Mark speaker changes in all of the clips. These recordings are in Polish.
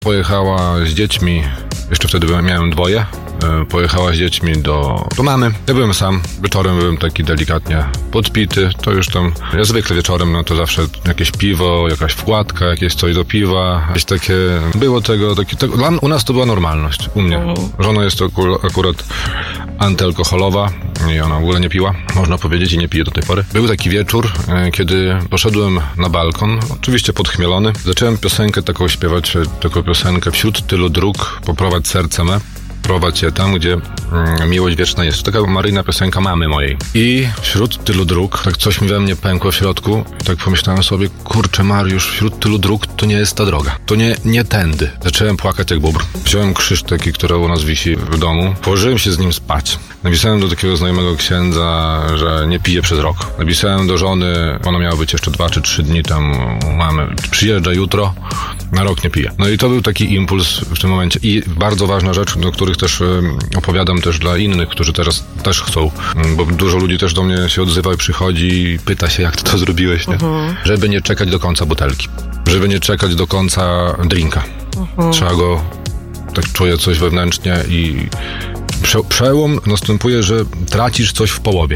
Speaker 1: Pojechała z dziećmi, jeszcze wtedy miałem 2, pojechała z dziećmi do mamy. Ja byłem sam, wieczorem byłem taki delikatnie podpity, to już tam, ja zwykle wieczorem, no to zawsze jakieś piwo, jakaś wkładka, jakieś coś do piwa, jakieś takie, było tego, u nas to była normalność, u mnie. Żona jest akurat antyalkoholowa i ona w ogóle nie piła, można powiedzieć, i nie pije do tej pory. Był taki wieczór, kiedy poszedłem na balkon, oczywiście podchmielony, zacząłem piosenkę taką śpiewać, taką piosenkę Wśród tylu dróg poprowadź serce me. Prowadź je tam, gdzie miłość wieczna jest. To taka maryjna piosenka mamy mojej. I wśród tylu dróg, tak coś mi we mnie pękło w środku i tak pomyślałem sobie, kurczę Mariusz, wśród tylu dróg to nie jest ta droga. To nie tędy. Zacząłem płakać jak bóbr. Wziąłem krzyż taki, który u nas wisi w domu. Położyłem się z nim spać. Napisałem do takiego znajomego księdza, że nie piję przez rok. Napisałem do żony, ona miała być jeszcze 2 czy 3 dni tam u mamy. Przyjeżdża jutro, na rok nie piję. No i to był taki impuls w tym momencie. I bardzo ważna rzecz, do których też opowiadam też dla innych, którzy teraz też chcą, bo dużo ludzi też do mnie się odzywa i przychodzi i pyta się, jak ty to zrobiłeś, nie? Żeby nie czekać do końca butelki. Żeby nie czekać do końca drinka. Trzeba go, tak czuję coś wewnętrznie i przełom następuje, że tracisz coś w połowie.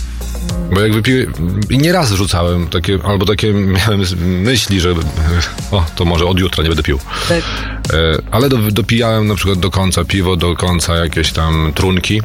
Speaker 1: Bo jak wypiję, i nieraz rzucałem takie, albo takie miałem myśli, że to może od jutra nie będę pił. Tak. Ale dopijałem na przykład do końca piwo, do końca jakieś tam trunki,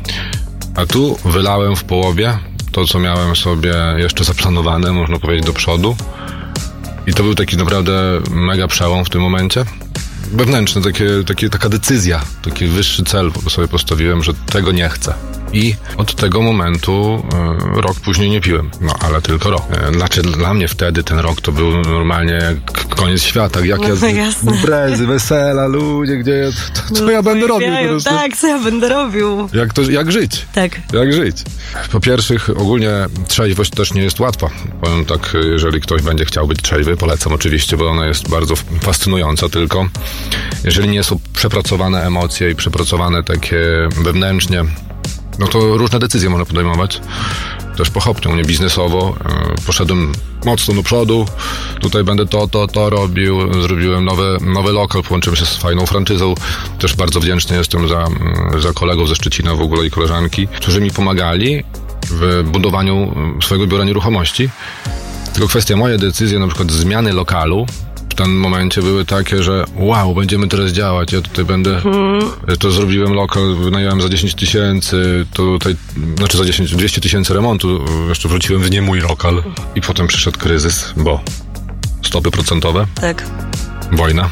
Speaker 1: a tu wylałem w połowie to, co miałem sobie jeszcze zaplanowane, można powiedzieć, do przodu. I to był taki naprawdę mega przełom w tym momencie. Wewnętrzny, taka decyzja, taki wyższy cel sobie postawiłem, że tego nie chcę. I od tego momentu rok później nie piłem. No, ale tylko rok. Znaczy, dla mnie wtedy ten rok to był normalnie jak koniec świata. Jak imprezy, wesela, ludzie, gdzie ja, co ja będę robił po prostu.
Speaker 2: Tak, co ja będę robił.
Speaker 1: Jak żyć.
Speaker 2: Tak.
Speaker 1: Jak żyć. Po pierwsze, ogólnie trzeźwość też nie jest łatwa. Powiem tak, jeżeli ktoś będzie chciał być trzeźwy, polecam oczywiście, bo ona jest bardzo fascynująca, tylko jeżeli nie są przepracowane emocje i przepracowane takie wewnętrznie, no to różne decyzje można podejmować. Też pochopnie, u mnie biznesowo. Poszedłem mocno do przodu. Tutaj będę to robił. Zrobiłem nowy lokal, połączyłem się z fajną franczyzą. Też bardzo wdzięczny jestem za kolegów ze Szczecina w ogóle i koleżanki, którzy mi pomagali w budowaniu swojego biura nieruchomości. Tylko kwestia moje decyzje, na przykład zmiany lokalu, w tym momencie były takie, że wow, będziemy teraz działać, ja tutaj będę, to zrobiłem lokal, wynająłem za 10 000, tutaj, znaczy za 200 000 remontu, jeszcze wróciłem w nie mój lokal i potem przyszedł kryzys, bo stopy procentowe, tak, wojna,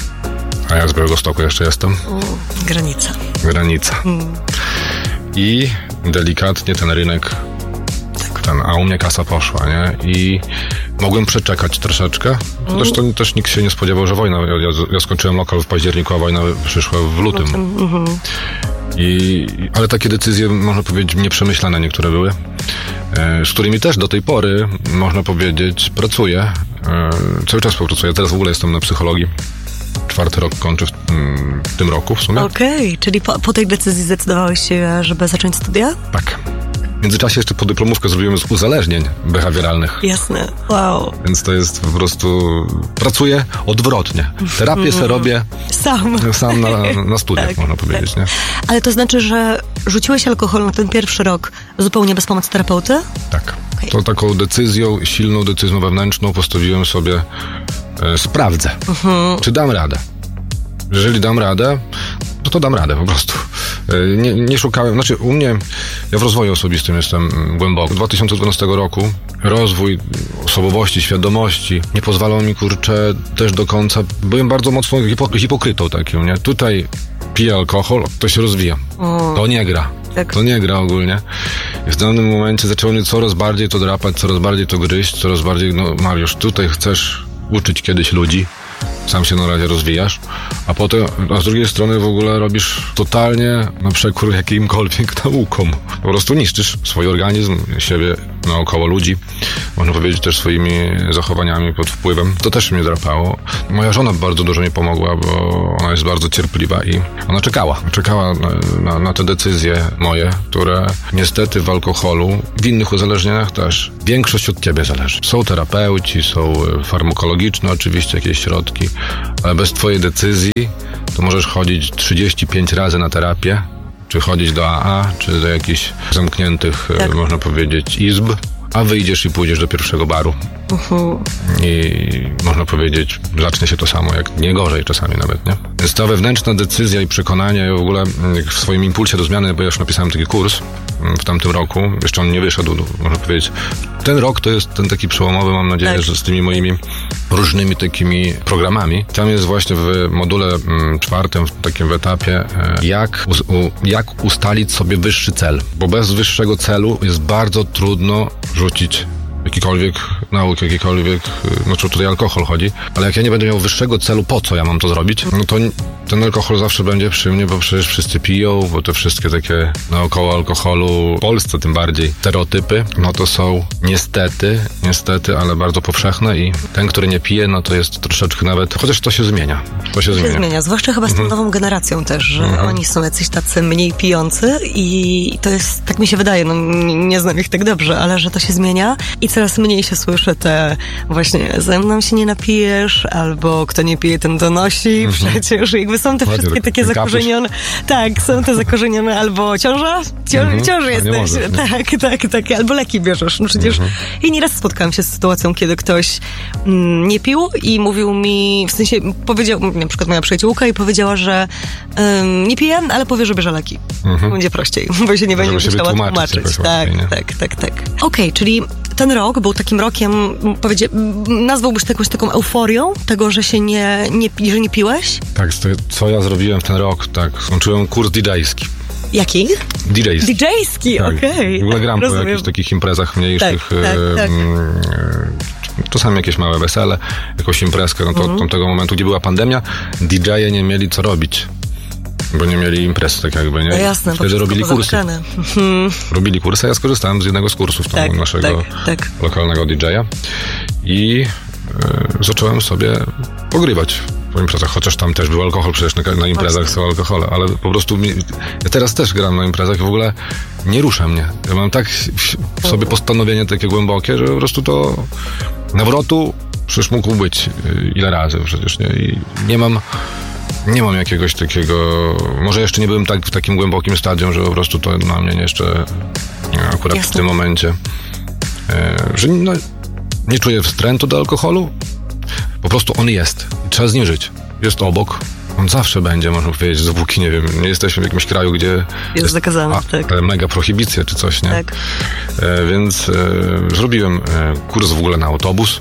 Speaker 1: a ja z Białegostoku jeszcze jestem. Granica. I delikatnie ten rynek, a u mnie kasa poszła, nie? I mogłem przeczekać troszeczkę. Zresztą też nikt się nie spodziewał, że wojna. Ja skończyłem lokal w październiku, a wojna przyszła w lutym. Ale takie decyzje, można powiedzieć, nieprzemyślane niektóre były, z którymi też do tej pory, można powiedzieć, pracuję. Cały czas pracuję. Teraz w ogóle jestem na psychologii. 4. rok kończę w tym roku w sumie.
Speaker 2: Okej, czyli po tej decyzji zdecydowałeś się, żeby zacząć studia?
Speaker 1: Tak. W międzyczasie jeszcze podyplomówkę zrobiłem z uzależnień behawioralnych.
Speaker 2: Jasne, wow.
Speaker 1: Więc to jest po prostu... Pracuję odwrotnie. Terapię se robię sam na studiach, tak, można powiedzieć, nie?
Speaker 2: Ale to znaczy, że rzuciłeś alkohol na ten pierwszy rok zupełnie bez pomocy terapeuty?
Speaker 1: Tak. Okay. To taką decyzją, silną decyzją wewnętrzną postawiłem sobie, sprawdzę, czy dam radę. Jeżeli dam radę, to dam radę po prostu. Nie szukałem, znaczy u mnie, ja w rozwoju osobistym jestem głęboko. 2012 roku rozwój osobowości, świadomości nie pozwalał mi, kurczę, też do końca, byłem bardzo mocno hipokrytą takim, nie? Tutaj piję alkohol, to się rozwija. To nie gra. Tak. To nie gra ogólnie. I w danym momencie zaczęło mnie coraz bardziej to drapać, coraz bardziej to gryźć, coraz bardziej, no Mariusz, tutaj chcesz uczyć kiedyś ludzi, sam się na razie rozwijasz, a potem, a z drugiej strony w ogóle robisz totalnie na przekór jakimkolwiek naukom. Po prostu niszczysz swój organizm, siebie, naokoło ludzi. Można powiedzieć też swoimi zachowaniami pod wpływem. To też mnie drapało. Moja żona bardzo dużo mi pomogła, bo ona jest bardzo cierpliwa i ona czekała na te decyzje moje, które niestety w alkoholu, w innych uzależnieniach też, większość od ciebie zależy. Są terapeuci, są farmakologiczne oczywiście jakieś środki, środki, ale bez twojej decyzji to możesz chodzić 35 razy na terapię, czy chodzić do AA, czy do jakichś zamkniętych, można powiedzieć, izb, a wyjdziesz i pójdziesz do pierwszego baru. I można powiedzieć, zacznie się to samo, jak nie gorzej czasami nawet, nie? Więc ta wewnętrzna decyzja i przekonanie, ja w ogóle w swoim impulsie do zmiany, bo ja już napisałem taki kurs w tamtym roku, jeszcze on nie wyszedł, można powiedzieć. Ten rok to jest ten taki przełomowy, mam nadzieję, że z tymi moimi różnymi takimi programami. Tam jest właśnie w module 4, w takim etapie, jak ustalić sobie wyższy cel, bo bez wyższego celu jest bardzo trudno rzucić jakikolwiek nauk, no czy tutaj alkohol chodzi, ale jak ja nie będę miał wyższego celu, po co ja mam to zrobić, no to ten alkohol zawsze będzie przy mnie, bo przecież wszyscy piją, bo te wszystkie takie naokoło alkoholu, w Polsce tym bardziej, stereotypy, no to są niestety, ale bardzo powszechne i ten, który nie pije, no to jest troszeczkę nawet, chociaż to się zmienia. To się zmienia.
Speaker 2: Zwłaszcza chyba z tą nową generacją też, że oni są jacyś tacy mniej pijący i to jest, tak mi się wydaje, no nie znam ich tak dobrze, ale że to się zmienia i coraz mniej się słyszy te właśnie ze mną się nie napijesz, albo kto nie pije, ten donosi. Przecież jakby są te wszystkie takie zakorzenione. Tak, są te zakorzenione albo ciąża jesteś. Tak, albo leki bierzesz. No przecież i nieraz spotkałam się z sytuacją, kiedy ktoś nie pił i mówił mi, w sensie powiedział, na przykład moja przyjaciółka i powiedziała, że nie pije, ale powie, że bierze leki. Będzie prościej, bo się nie będzie musiała tłumaczyć. Tak. Okej, czyli ten rok był takim rokiem, nazwałbyś to jakąś taką euforią tego, że się że nie piłeś?
Speaker 1: Tak, co ja zrobiłem w ten rok, tak, skończyłem kurs DJ-ski.
Speaker 2: Jaki? DJ-ski,
Speaker 1: tak.
Speaker 2: Okej.
Speaker 1: W ogóle gram po jakichś takich imprezach mniejszych, tak. Czasami jakieś małe wesele, jakąś imprezkę, no to od tego momentu, gdzie była pandemia, DJ-e nie mieli co robić. Bo nie mieli imprez, tak jakby, nie?
Speaker 2: No jasne,
Speaker 1: wtedy robili kursy. Robili kursy, a ja skorzystałem z jednego z kursów naszego lokalnego DJ-a i zacząłem sobie pogrywać po imprezach, chociaż tam też był alkohol, przecież na imprezach są alkohole, ale po prostu ja teraz też gram na imprezach i w ogóle nie rusza mnie. Ja mam tak w sobie postanowienie takie głębokie, że po prostu to nawrotu przecież mógł być ile razy przecież, nie? I nie mam jakiegoś takiego, może jeszcze nie byłem w takim głębokim stadium, że po prostu to na mnie jeszcze akurat w tym momencie, że nie czuję wstrętu do alkoholu, po prostu on jest. Trzeba z nim żyć. Jest obok. On zawsze będzie, można powiedzieć, dopóki, nie wiem, nie jesteśmy w jakimś kraju, gdzie
Speaker 2: jest zakazane,
Speaker 1: mega prohibicja czy coś, nie?
Speaker 2: Tak.
Speaker 1: Więc zrobiłem kurs w ogóle na autobus.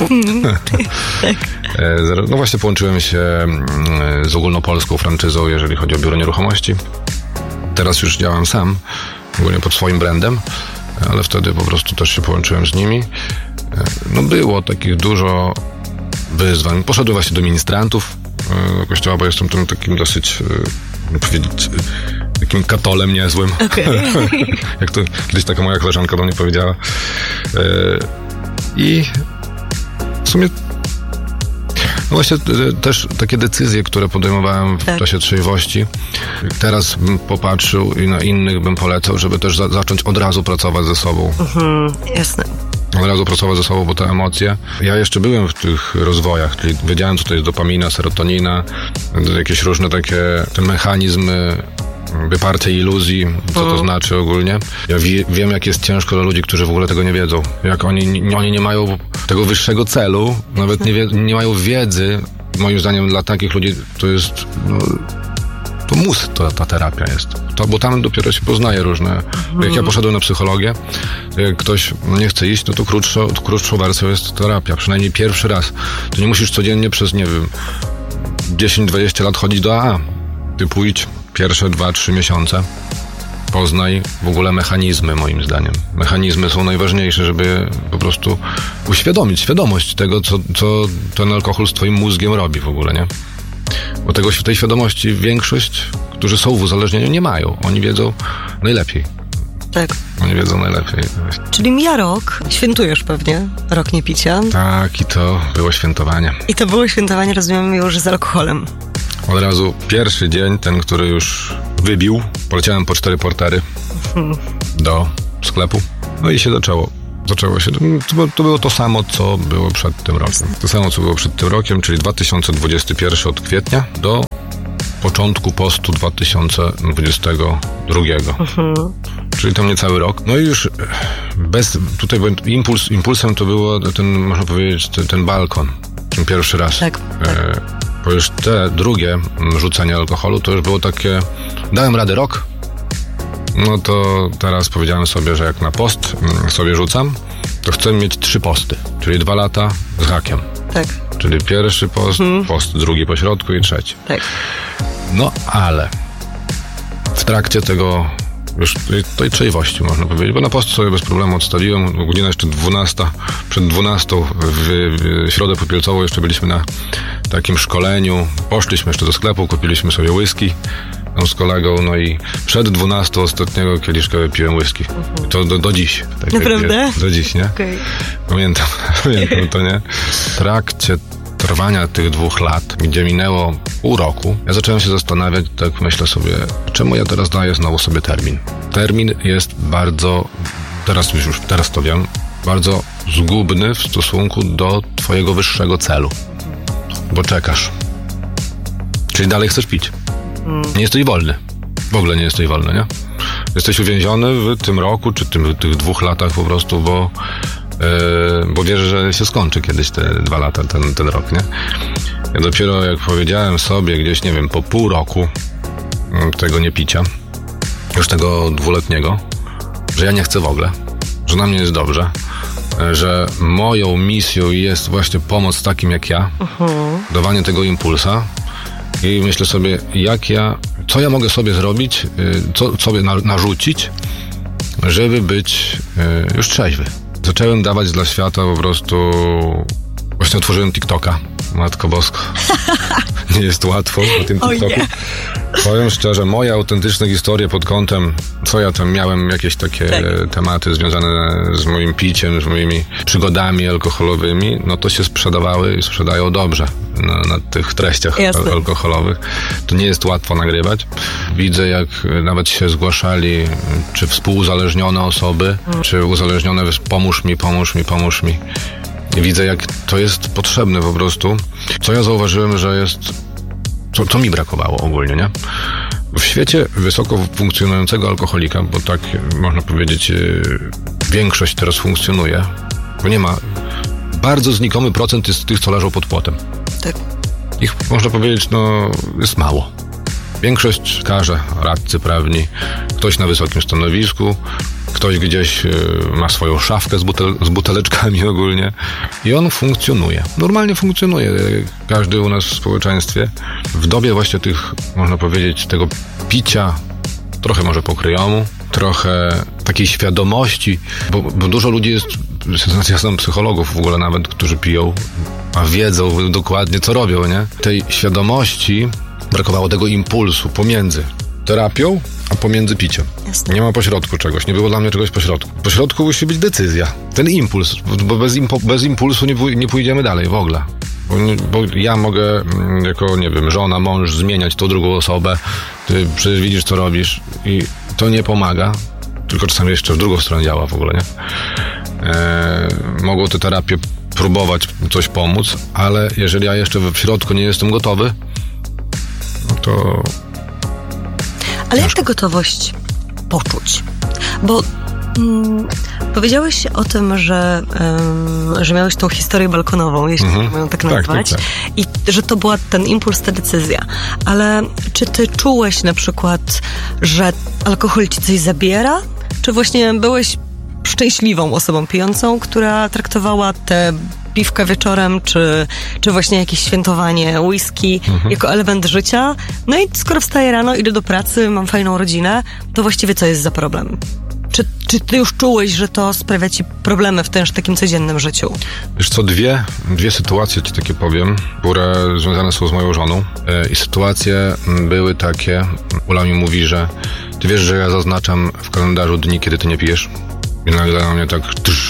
Speaker 2: Tak.
Speaker 1: No właśnie połączyłem się z ogólnopolską franczyzą, jeżeli chodzi o biuro nieruchomości. Teraz już działam sam, ogólnie pod swoim brandem, ale wtedy po prostu też się połączyłem z nimi. No było takich dużo wyzwań. Poszedłem właśnie do ministrantów kościoła, bo jestem tam takim dosyć, powiedzieć, takim katolem niezłym.
Speaker 2: Okay.
Speaker 1: Jak to kiedyś taka moja koleżanka do mnie powiedziała. I w sumie no właśnie też takie decyzje, które podejmowałem w czasie trzeźwości. Teraz bym popatrzył i na innych bym polecał, żeby też zacząć od razu pracować ze sobą.
Speaker 2: Jasne.
Speaker 1: Od razu pracować ze sobą, bo te emocje... Ja jeszcze byłem w tych rozwojach, czyli wiedziałem, co to jest dopamina, serotonina, jakieś różne takie te mechanizmy wyparcia iluzji, co to znaczy ogólnie. Ja wiem, jak jest ciężko dla ludzi, którzy w ogóle tego nie wiedzą. Jak oni nie mają tego wyższego celu, nawet nie mają wiedzy. Moim zdaniem dla takich ludzi to jest... to mus ta terapia jest. Bo tam dopiero się poznaje różne... Jak ja poszedłem na psychologię, jak ktoś nie chce iść, no to krótszą wersją jest terapia. Przynajmniej pierwszy raz. To nie musisz codziennie przez, nie wiem, 10-20 lat chodzić do AA. Ty pójdź pierwsze 2-3 miesiące. Poznaj w ogóle mechanizmy, moim zdaniem. Mechanizmy są najważniejsze, żeby po prostu uświadomić świadomość tego, co ten alkohol z twoim mózgiem robi w ogóle, nie? Bo tej świadomości większość, którzy są w uzależnieniu, nie mają. Oni wiedzą najlepiej.
Speaker 2: Tak.
Speaker 1: Oni wiedzą najlepiej.
Speaker 2: Czyli mija rok, świętujesz pewnie, rok niepicia.
Speaker 1: Tak, i to było świętowanie.
Speaker 2: I to było świętowanie, rozumiem, już z alkoholem.
Speaker 1: Od razu pierwszy dzień, ten, który już wybił, poleciałem po 4 portery do sklepu. No i się zaczęło. zaczęło się, to było to samo, co było przed tym rokiem. To samo, co było przed tym rokiem, czyli 2021 od kwietnia do początku postu 2022. Czyli to niecały rok. No i już tutaj impulsem to było można powiedzieć, ten balkon. Ten pierwszy raz.
Speaker 2: Tak.
Speaker 1: Bo już te drugie rzucenie alkoholu to już było takie, dałem radę rok, no to teraz powiedziałem sobie, że jak na post sobie rzucam, to chcę mieć 3 posty, czyli 2 lata z hakiem.
Speaker 2: Tak.
Speaker 1: Czyli pierwszy post, post drugi po środku i trzeci.
Speaker 2: Tak.
Speaker 1: No ale w trakcie tego już tej trzeźwości, można powiedzieć, bo na post sobie bez problemu odstawiłem. Godzina jeszcze 12, przed 12 w środę popielcową jeszcze byliśmy na takim szkoleniu. Poszliśmy jeszcze do sklepu, kupiliśmy sobie whisky z kolegą, no i przed 12 ostatniego kieliszka wypiłem whisky. To do dziś. Tak
Speaker 2: naprawdę?
Speaker 1: Do dziś, nie?
Speaker 2: Okay.
Speaker 1: Pamiętam to, nie? W trakcie trwania tych 2 lat, gdzie minęło pół roku, ja zacząłem się zastanawiać, tak myślę sobie, czemu ja teraz daję znowu sobie termin. Termin jest bardzo, teraz to wiem, bardzo zgubny w stosunku do twojego wyższego celu. Bo czekasz. Czyli dalej chcesz pić. Nie jesteś wolny. W ogóle nie jesteś wolny, nie? Jesteś uwięziony w tym roku, czy tych 2 latach po prostu, bo wiesz, że się skończy kiedyś te 2 lata, ten rok, nie? Ja dopiero jak powiedziałem sobie gdzieś, nie wiem, po pół roku tego niepicia, już tego 2-letniego, że ja nie chcę w ogóle, że na mnie jest dobrze, że moją misją jest właśnie pomoc takim jak ja, dawanie tego impulsa i myślę sobie, co ja mogę sobie zrobić, co sobie narzucić, żeby być już trzeźwy. Zacząłem dawać dla świata po prostu... Właśnie otworzyłem TikToka. Matko Bosko. Nie jest łatwo na tym TikToku. Powiem szczerze, moje autentyczne historie pod kątem, co ja tam miałem, jakieś takie tematy związane z moim piciem, z moimi przygodami alkoholowymi, no to się sprzedawały i sprzedają dobrze na tych treściach alkoholowych. To nie jest łatwo nagrywać. Widzę, jak nawet się zgłaszali, czy współuzależnione osoby, czy uzależnione, pomóż mi. I widzę, jak to jest potrzebne po prostu. Co ja zauważyłem, że jest... Co mi brakowało ogólnie, nie? W świecie wysoko funkcjonującego alkoholika, bo tak można powiedzieć, większość teraz funkcjonuje, bo nie ma... Bardzo znikomy procent jest tych, co leżą pod płotem.
Speaker 2: Tak.
Speaker 1: Ich, można powiedzieć, jest mało. Większość karze, radcy prawni, ktoś na wysokim stanowisku, ktoś gdzieś ma swoją szafkę z buteleczkami ogólnie i on funkcjonuje. Normalnie funkcjonuje. Każdy u nas w społeczeństwie. W dobie właśnie tych, można powiedzieć, tego picia trochę może pokryjomu, trochę takiej świadomości, bo dużo ludzi jest, ja znam psychologów w ogóle nawet, którzy piją, a wiedzą dokładnie, co robią, nie? Tej świadomości brakowało, tego impulsu pomiędzy terapią, a pomiędzy piciem. Jasne. Nie ma pośrodku czegoś, nie było dla mnie czegoś pośrodku. Pośrodku musi być decyzja, ten impuls, bo bez impulsu nie pójdziemy dalej w ogóle. Bo ja mogę jako, nie wiem, żona, mąż zmieniać tą drugą osobę, ty przecież widzisz, co robisz i to nie pomaga, tylko czasami jeszcze w drugą stronę działa w ogóle, nie? Mogą te terapie próbować coś pomóc, ale jeżeli ja jeszcze w środku nie jestem gotowy, no to...
Speaker 2: Ale jak tę gotowość poczuć? Bo powiedziałeś o tym, że miałeś tą historię balkonową, jeśli można ją tak nazwać, tak. I że to była ten impuls, ta decyzja. Ale czy ty czułeś na przykład, że alkohol ci coś zabiera? Czy właśnie byłeś szczęśliwą osobą pijącą, która traktowała te piwka wieczorem, czy właśnie jakieś świętowanie whisky jako element życia? No i skoro wstaję rano, idę do pracy, mam fajną rodzinę, to właściwie co jest za problem? Czy ty już czułeś, że to sprawia ci problemy w takim codziennym życiu?
Speaker 1: Wiesz co, dwie sytuacje ci takie powiem, które związane są z moją żoną. I sytuacje były takie, Ula mi mówi, że ty wiesz, że ja zaznaczam w kalendarzu dni, kiedy ty nie pijesz? I nagle na mnie tak...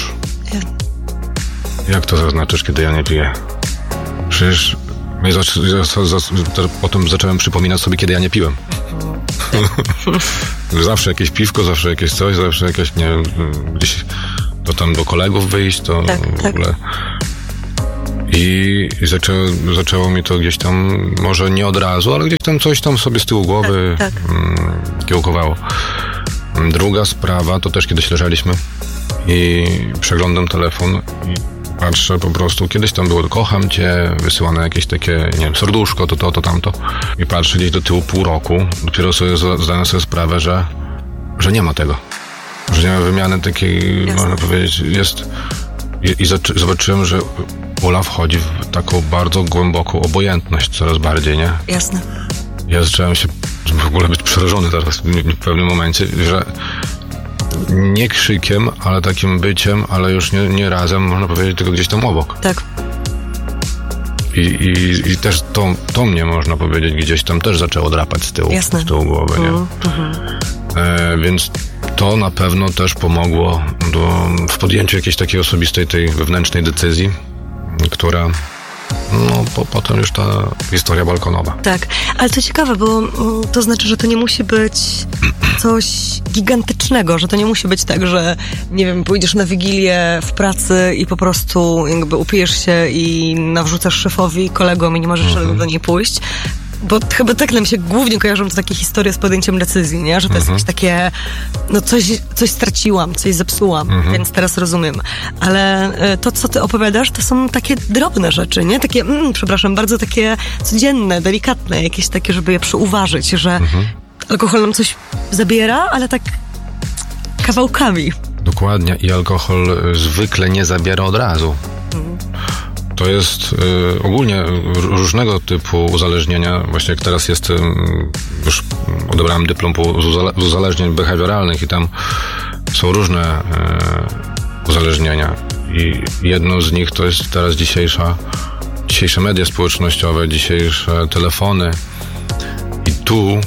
Speaker 1: Jak to zaznaczysz, kiedy ja nie piję? Przecież potem zacząłem przypominać sobie, kiedy ja nie piłem. Zawsze jakieś piwko, zawsze jakieś coś, zawsze jakieś, nie wiem, gdzieś to tam do kolegów wyjść, to w ogóle... I zaczęło mi to gdzieś tam, może nie od razu, ale gdzieś tam coś tam sobie z tyłu głowy kiełkowało. Druga sprawa, to też kiedyś leżeliśmy i przeglądam telefon i patrzę po prostu, kiedyś tam było kocham cię, wysyłane jakieś takie, nie wiem, serduszko, to, tamto. I patrzę gdzieś do tyłu pół roku, dopiero sobie zdałem sobie sprawę, że nie ma tego. Że nie ma wymiany takiej, można powiedzieć, jest... I zobaczyłem, że Ula wchodzi w taką bardzo głęboką obojętność coraz bardziej, nie?
Speaker 2: Jasne.
Speaker 1: Ja zacząłem się w ogóle być przerażony teraz w pewnym momencie, że nie krzykiem, ale takim byciem, ale już nie razem, można powiedzieć, tylko gdzieś tam obok.
Speaker 2: Tak.
Speaker 1: I też to mnie, można powiedzieć, gdzieś tam też zaczęło drapać z tyłu głowy, nie? Więc to na pewno też pomogło w podjęciu jakiejś takiej osobistej, tej wewnętrznej decyzji, która potem już ta historia balkonowa.
Speaker 2: Tak, ale to ciekawe, bo to znaczy, że to nie musi być coś gigantycznego, że to nie musi być tak, że nie wiem, pójdziesz na wigilię w pracy i po prostu jakby upijesz się i nawrzucasz szefowi, kolegom i nie możesz do niej pójść. Bo chyba tak nam się głównie kojarzą to takie historie z podjęciem decyzji, nie? Że to jest jakieś takie, coś straciłam, coś zepsułam, więc teraz rozumiem. Ale to, co ty opowiadasz, to są takie drobne rzeczy, nie? Takie, bardzo takie codzienne, delikatne, jakieś takie, żeby je przyuważyć, że alkohol nam coś zabiera, ale tak kawałkami.
Speaker 1: Dokładnie. I alkohol zwykle nie zabiera od razu. To jest ogólnie różnego typu uzależnienia. Właśnie jak teraz już odebrałem dyplom z uzależnień behawioralnych i tam są różne uzależnienia. I jedno z nich to jest teraz dzisiejsze media społecznościowe, dzisiejsze telefony. I tu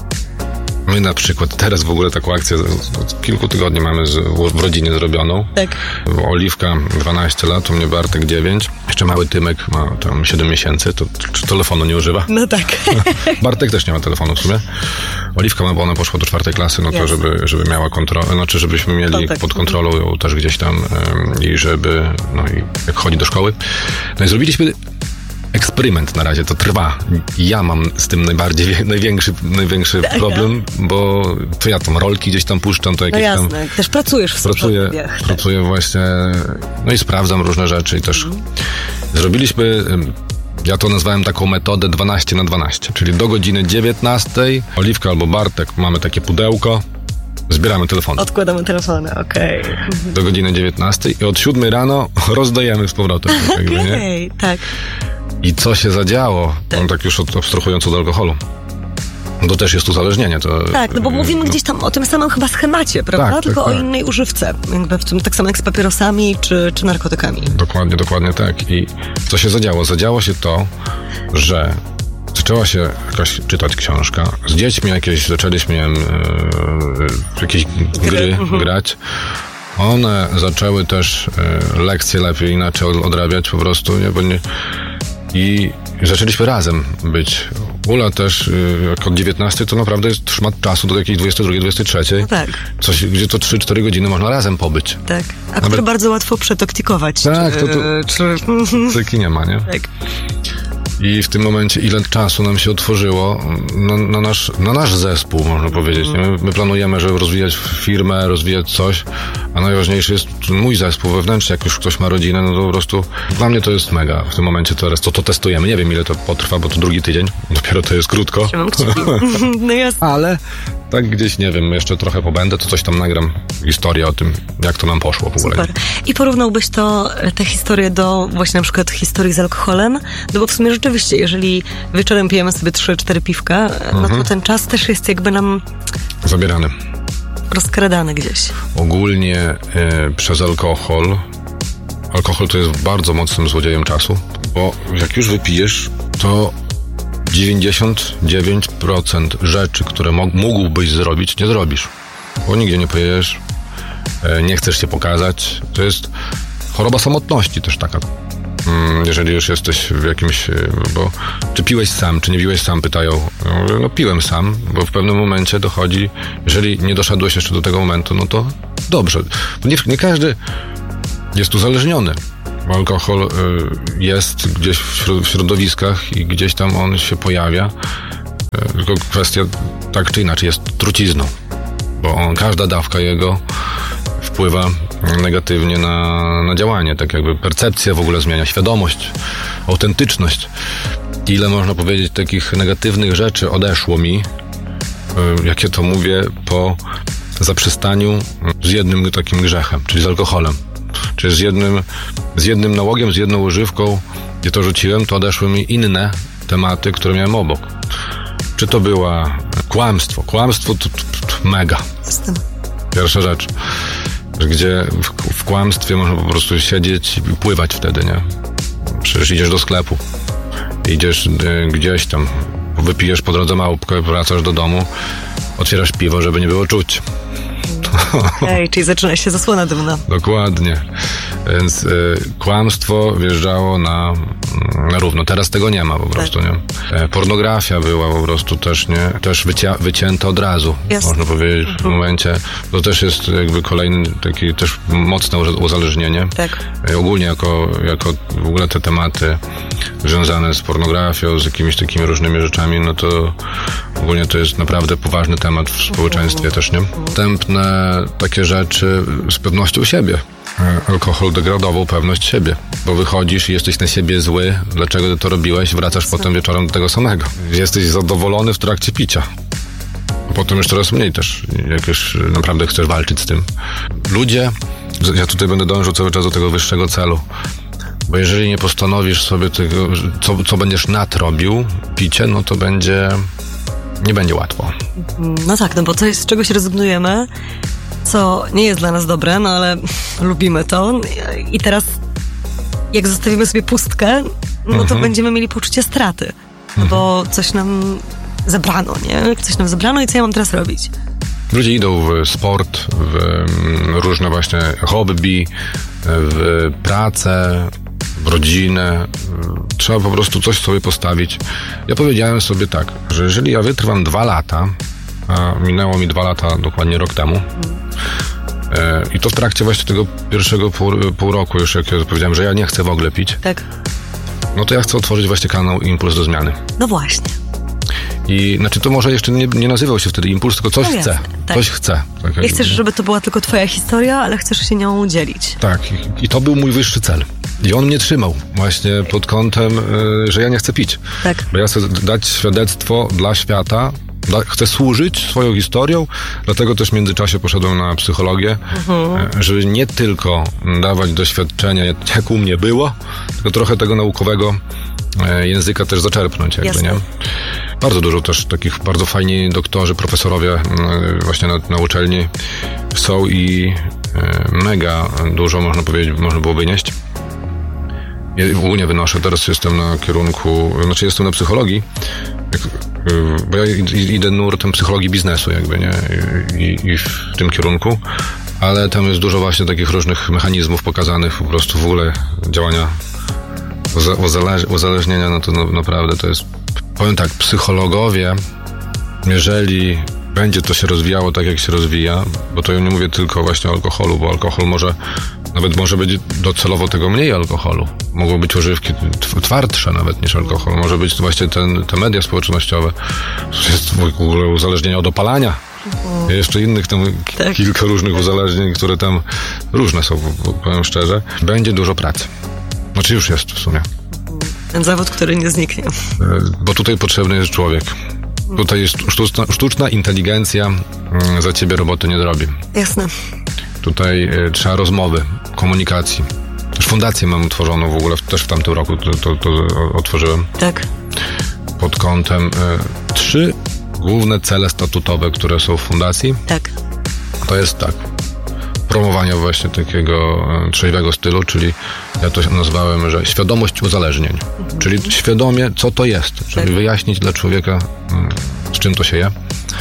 Speaker 1: my na przykład teraz w ogóle taką akcję od kilku tygodni mamy w rodzinie zrobioną.
Speaker 2: Tak.
Speaker 1: Oliwka 12 lat, u mnie Bartek 9. Jeszcze mały Tymek ma tam 7 miesięcy, to telefonu nie używa.
Speaker 2: No tak.
Speaker 1: Bartek też nie ma telefonu w sumie. Oliwka ma, bo ona poszła do 4 klasy, no to żeby miała kontrolę, znaczy żebyśmy mieli pod kontrolą ją też gdzieś tam i żeby, i jak chodzi do szkoły. No i zrobiliśmy eksperyment na razie, to trwa. Ja mam z tym największy problem, bo to ja tam rolki gdzieś tam puszczam, to jakieś tam...
Speaker 2: też pracujesz w
Speaker 1: Pracuję właśnie, i sprawdzam różne rzeczy i też zrobiliśmy, ja to nazwałem taką metodę 12/12, czyli do godziny 19 Oliwka albo Bartek mamy takie pudełko, zbieramy telefony.
Speaker 2: Odkładamy telefony, okej.
Speaker 1: Do godziny 19 i od 7 rano rozdajemy z powrotem.
Speaker 2: Tak.
Speaker 1: I co się zadziało, tak już abstrahując od alkoholu, to też jest uzależnienie.
Speaker 2: Tak, no bo mówimy gdzieś tam o tym samym chyba schemacie, prawda?
Speaker 1: Tak,
Speaker 2: tylko
Speaker 1: tak.
Speaker 2: O innej używce, jakby w tym, tak samo jak z papierosami czy narkotykami.
Speaker 1: Dokładnie tak. I co się zadziało? Zadziało się to, że zaczęła się jakaś czytać książka. Z dziećmi zaczęliśmy jakieś gry grać. One zaczęły też lekcje lepiej, inaczej odrabiać po prostu, i zaczęliśmy razem być. Ula też, jak od 19 to naprawdę jest szmat czasu do jakiejś 22, 23.
Speaker 2: No tak.
Speaker 1: Gdzie to 3-4 godziny można razem pobyć.
Speaker 2: Tak. A które bardzo łatwo przetoktikować.
Speaker 1: Tak, cyki nie ma, nie?
Speaker 2: Tak.
Speaker 1: I w tym momencie ile czasu nam się otworzyło na nasz zespół, można powiedzieć. My planujemy, żeby rozwijać firmę, rozwijać coś, a najważniejszy jest mój zespół wewnętrzny. Jak już ktoś ma rodzinę, no to po prostu dla mnie to jest mega. W tym momencie teraz to testujemy. Nie wiem, ile to potrwa, bo to drugi tydzień. Dopiero to jest krótko.
Speaker 2: Trzymam kciuki. No jasne.
Speaker 1: Ale tak gdzieś, nie wiem, jeszcze trochę pobędę, to coś tam nagram. Historię o tym, jak to nam poszło w ogóle.
Speaker 2: Super. I porównałbyś tę historię do właśnie na przykład historii z alkoholem? No bo w sumie rzeczywiście, jeżeli wieczorem pijemy sobie 3-4 piwka, no to ten czas też jest jakby nam...
Speaker 1: zabierany.
Speaker 2: Rozkradany gdzieś.
Speaker 1: Ogólnie przez alkohol to jest bardzo mocnym złodziejem czasu, bo jak już wypijesz, to 99% rzeczy, które mógłbyś zrobić, nie zrobisz. Bo nigdzie nie pojedziesz, nie chcesz się pokazać. To jest choroba samotności też taka. Jeżeli już jesteś w jakimś... Bo czy piłeś sam, czy nie piłeś sam, pytają. No piłem sam, bo w pewnym momencie dochodzi, jeżeli nie doszedłeś jeszcze do tego momentu, no to dobrze. Bo nie każdy jest uzależniony. Bo alkohol jest gdzieś w środowiskach i gdzieś tam on się pojawia. Tylko kwestia tak czy inaczej jest trucizną. Bo każda dawka jego wpływa negatywnie na działanie. Tak jakby percepcja w ogóle zmienia, świadomość, autentyczność. Ile można powiedzieć takich negatywnych rzeczy odeszło mi, jak ja to mówię, po zaprzestaniu z jednym takim grzechem, czyli z alkoholem. Czyli z jednym nałogiem, z jedną używką, gdzie to rzuciłem, to odeszły mi inne tematy, które miałem obok. Czy to była kłamstwo? Kłamstwo to mega. Pierwsza rzecz. Gdzie w kłamstwie można po prostu siedzieć i pływać wtedy, nie? Przecież idziesz do sklepu, idziesz gdzieś tam, wypijesz po drodze małpkę, wracasz do domu, otwierasz piwo, żeby nie było czuć.
Speaker 2: Czyli zaczyna się zasłona dymna.
Speaker 1: Dokładnie. Więc kłamstwo wjeżdżało na równo. Teraz tego nie ma po prostu, nie? Pornografia była po prostu też wycięta od razu. Można powiedzieć w momencie. To też jest jakby kolejny taki też mocne uzależnienie.
Speaker 2: Tak.
Speaker 1: Ogólnie jako w ogóle te tematy związane z pornografią, z jakimiś takimi różnymi rzeczami, no to ogólnie to jest naprawdę poważny temat w społeczeństwie też, nie? Następne takie rzeczy z pewnością siebie. Alkohol degradował pewność siebie, bo wychodzisz i jesteś na siebie zły, dlaczego ty to robiłeś, wracasz potem wieczorem do tego samego. Jesteś zadowolony w trakcie picia. A potem już coraz mniej też, jak już naprawdę chcesz walczyć z tym. Ludzie, ja tutaj będę dążył cały czas do tego wyższego celu, bo jeżeli nie postanowisz sobie tego, co będziesz nadrobił, picie, no to nie będzie łatwo.
Speaker 2: No tak, no bo to jest, z czegoś rezygnujemy, co nie jest dla nas dobre, no ale lubimy to i teraz jak zostawimy sobie pustkę, no to będziemy mieli poczucie straty, bo coś nam zabrano, nie? Coś nam zabrano i co ja mam teraz robić?
Speaker 1: Ludzie idą w sport, w różne właśnie hobby, w pracę, w rodzinę. Trzeba po prostu coś sobie postawić. Ja powiedziałem sobie tak, że jeżeli ja wytrwam 2 lata, a minęło mi 2 lata dokładnie rok temu, i to w trakcie właśnie tego pierwszego pół roku już, jak ja powiedziałem, że ja nie chcę w ogóle pić,
Speaker 2: tak,
Speaker 1: no to ja chcę otworzyć właśnie kanał Impuls do Zmiany.
Speaker 2: No właśnie.
Speaker 1: I znaczy to może jeszcze nie nazywał się wtedy Impuls, tylko coś chce. Tak. Coś chce. Tak,
Speaker 2: nie chcesz, żeby to była tylko twoja historia, ale chcesz się nią dzielić.
Speaker 1: Tak. I to był mój wyższy cel. I on mnie trzymał właśnie pod kątem, że ja nie chcę pić.
Speaker 2: Tak.
Speaker 1: Bo ja chcę dać świadectwo dla świata, chcę służyć swoją historią, dlatego też w międzyczasie poszedłem na psychologię, żeby nie tylko dawać doświadczenia, jak u mnie było, tylko trochę tego naukowego języka też zaczerpnąć, jakby, nie? Bardzo dużo też takich bardzo fajni doktorzy, profesorowie właśnie na uczelni są i mega dużo, można powiedzieć, można było wynieść. Ja ogólnie wynoszę, teraz jestem na kierunku, znaczy jestem na psychologii, bo ja idę nurtem psychologii biznesu, jakby, nie? I w tym kierunku, ale tam jest dużo właśnie takich różnych mechanizmów pokazanych, po prostu w ogóle działania uzależnienia, no to naprawdę to jest, powiem tak, psychologowie, jeżeli będzie to się rozwijało tak, jak się rozwija, bo to ja nie mówię tylko właśnie o alkoholu, bo alkohol może być docelowo tego mniej alkoholu. Mogą być używki twardsze nawet niż alkohol. Może być właśnie te media społecznościowe. Jest w ogóle uzależnienie od opalania. Jeszcze innych tam kilka różnych uzależnień, które tam różne są, powiem szczerze. Będzie dużo pracy. Znaczy już jest w sumie.
Speaker 2: Ten zawód, który nie zniknie.
Speaker 1: Bo tutaj potrzebny jest człowiek. Tutaj jest sztuczna inteligencja za ciebie roboty nie zrobi.
Speaker 2: Jasne.
Speaker 1: Tutaj trzeba rozmowy, komunikacji. Też fundację mam utworzoną w ogóle, też w tamtym roku to otworzyłem.
Speaker 2: Tak.
Speaker 1: Pod kątem 3 główne cele statutowe, które są w fundacji.
Speaker 2: Tak.
Speaker 1: To jest tak. Promowanie właśnie takiego trzeźwego stylu, czyli ja to nazwałem, że świadomość uzależnień. Czyli świadomie, co to jest, żeby wyjaśnić dla człowieka, z czym to się je.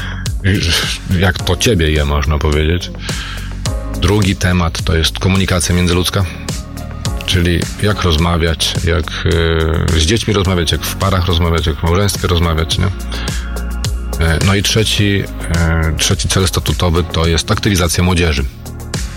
Speaker 1: Jak to ciebie je, można powiedzieć. Drugi temat to jest komunikacja międzyludzka, czyli jak rozmawiać, jak z dziećmi rozmawiać, jak w parach rozmawiać, jak w małżeństwie rozmawiać, nie? No i trzeci cel statutowy to jest aktywizacja młodzieży.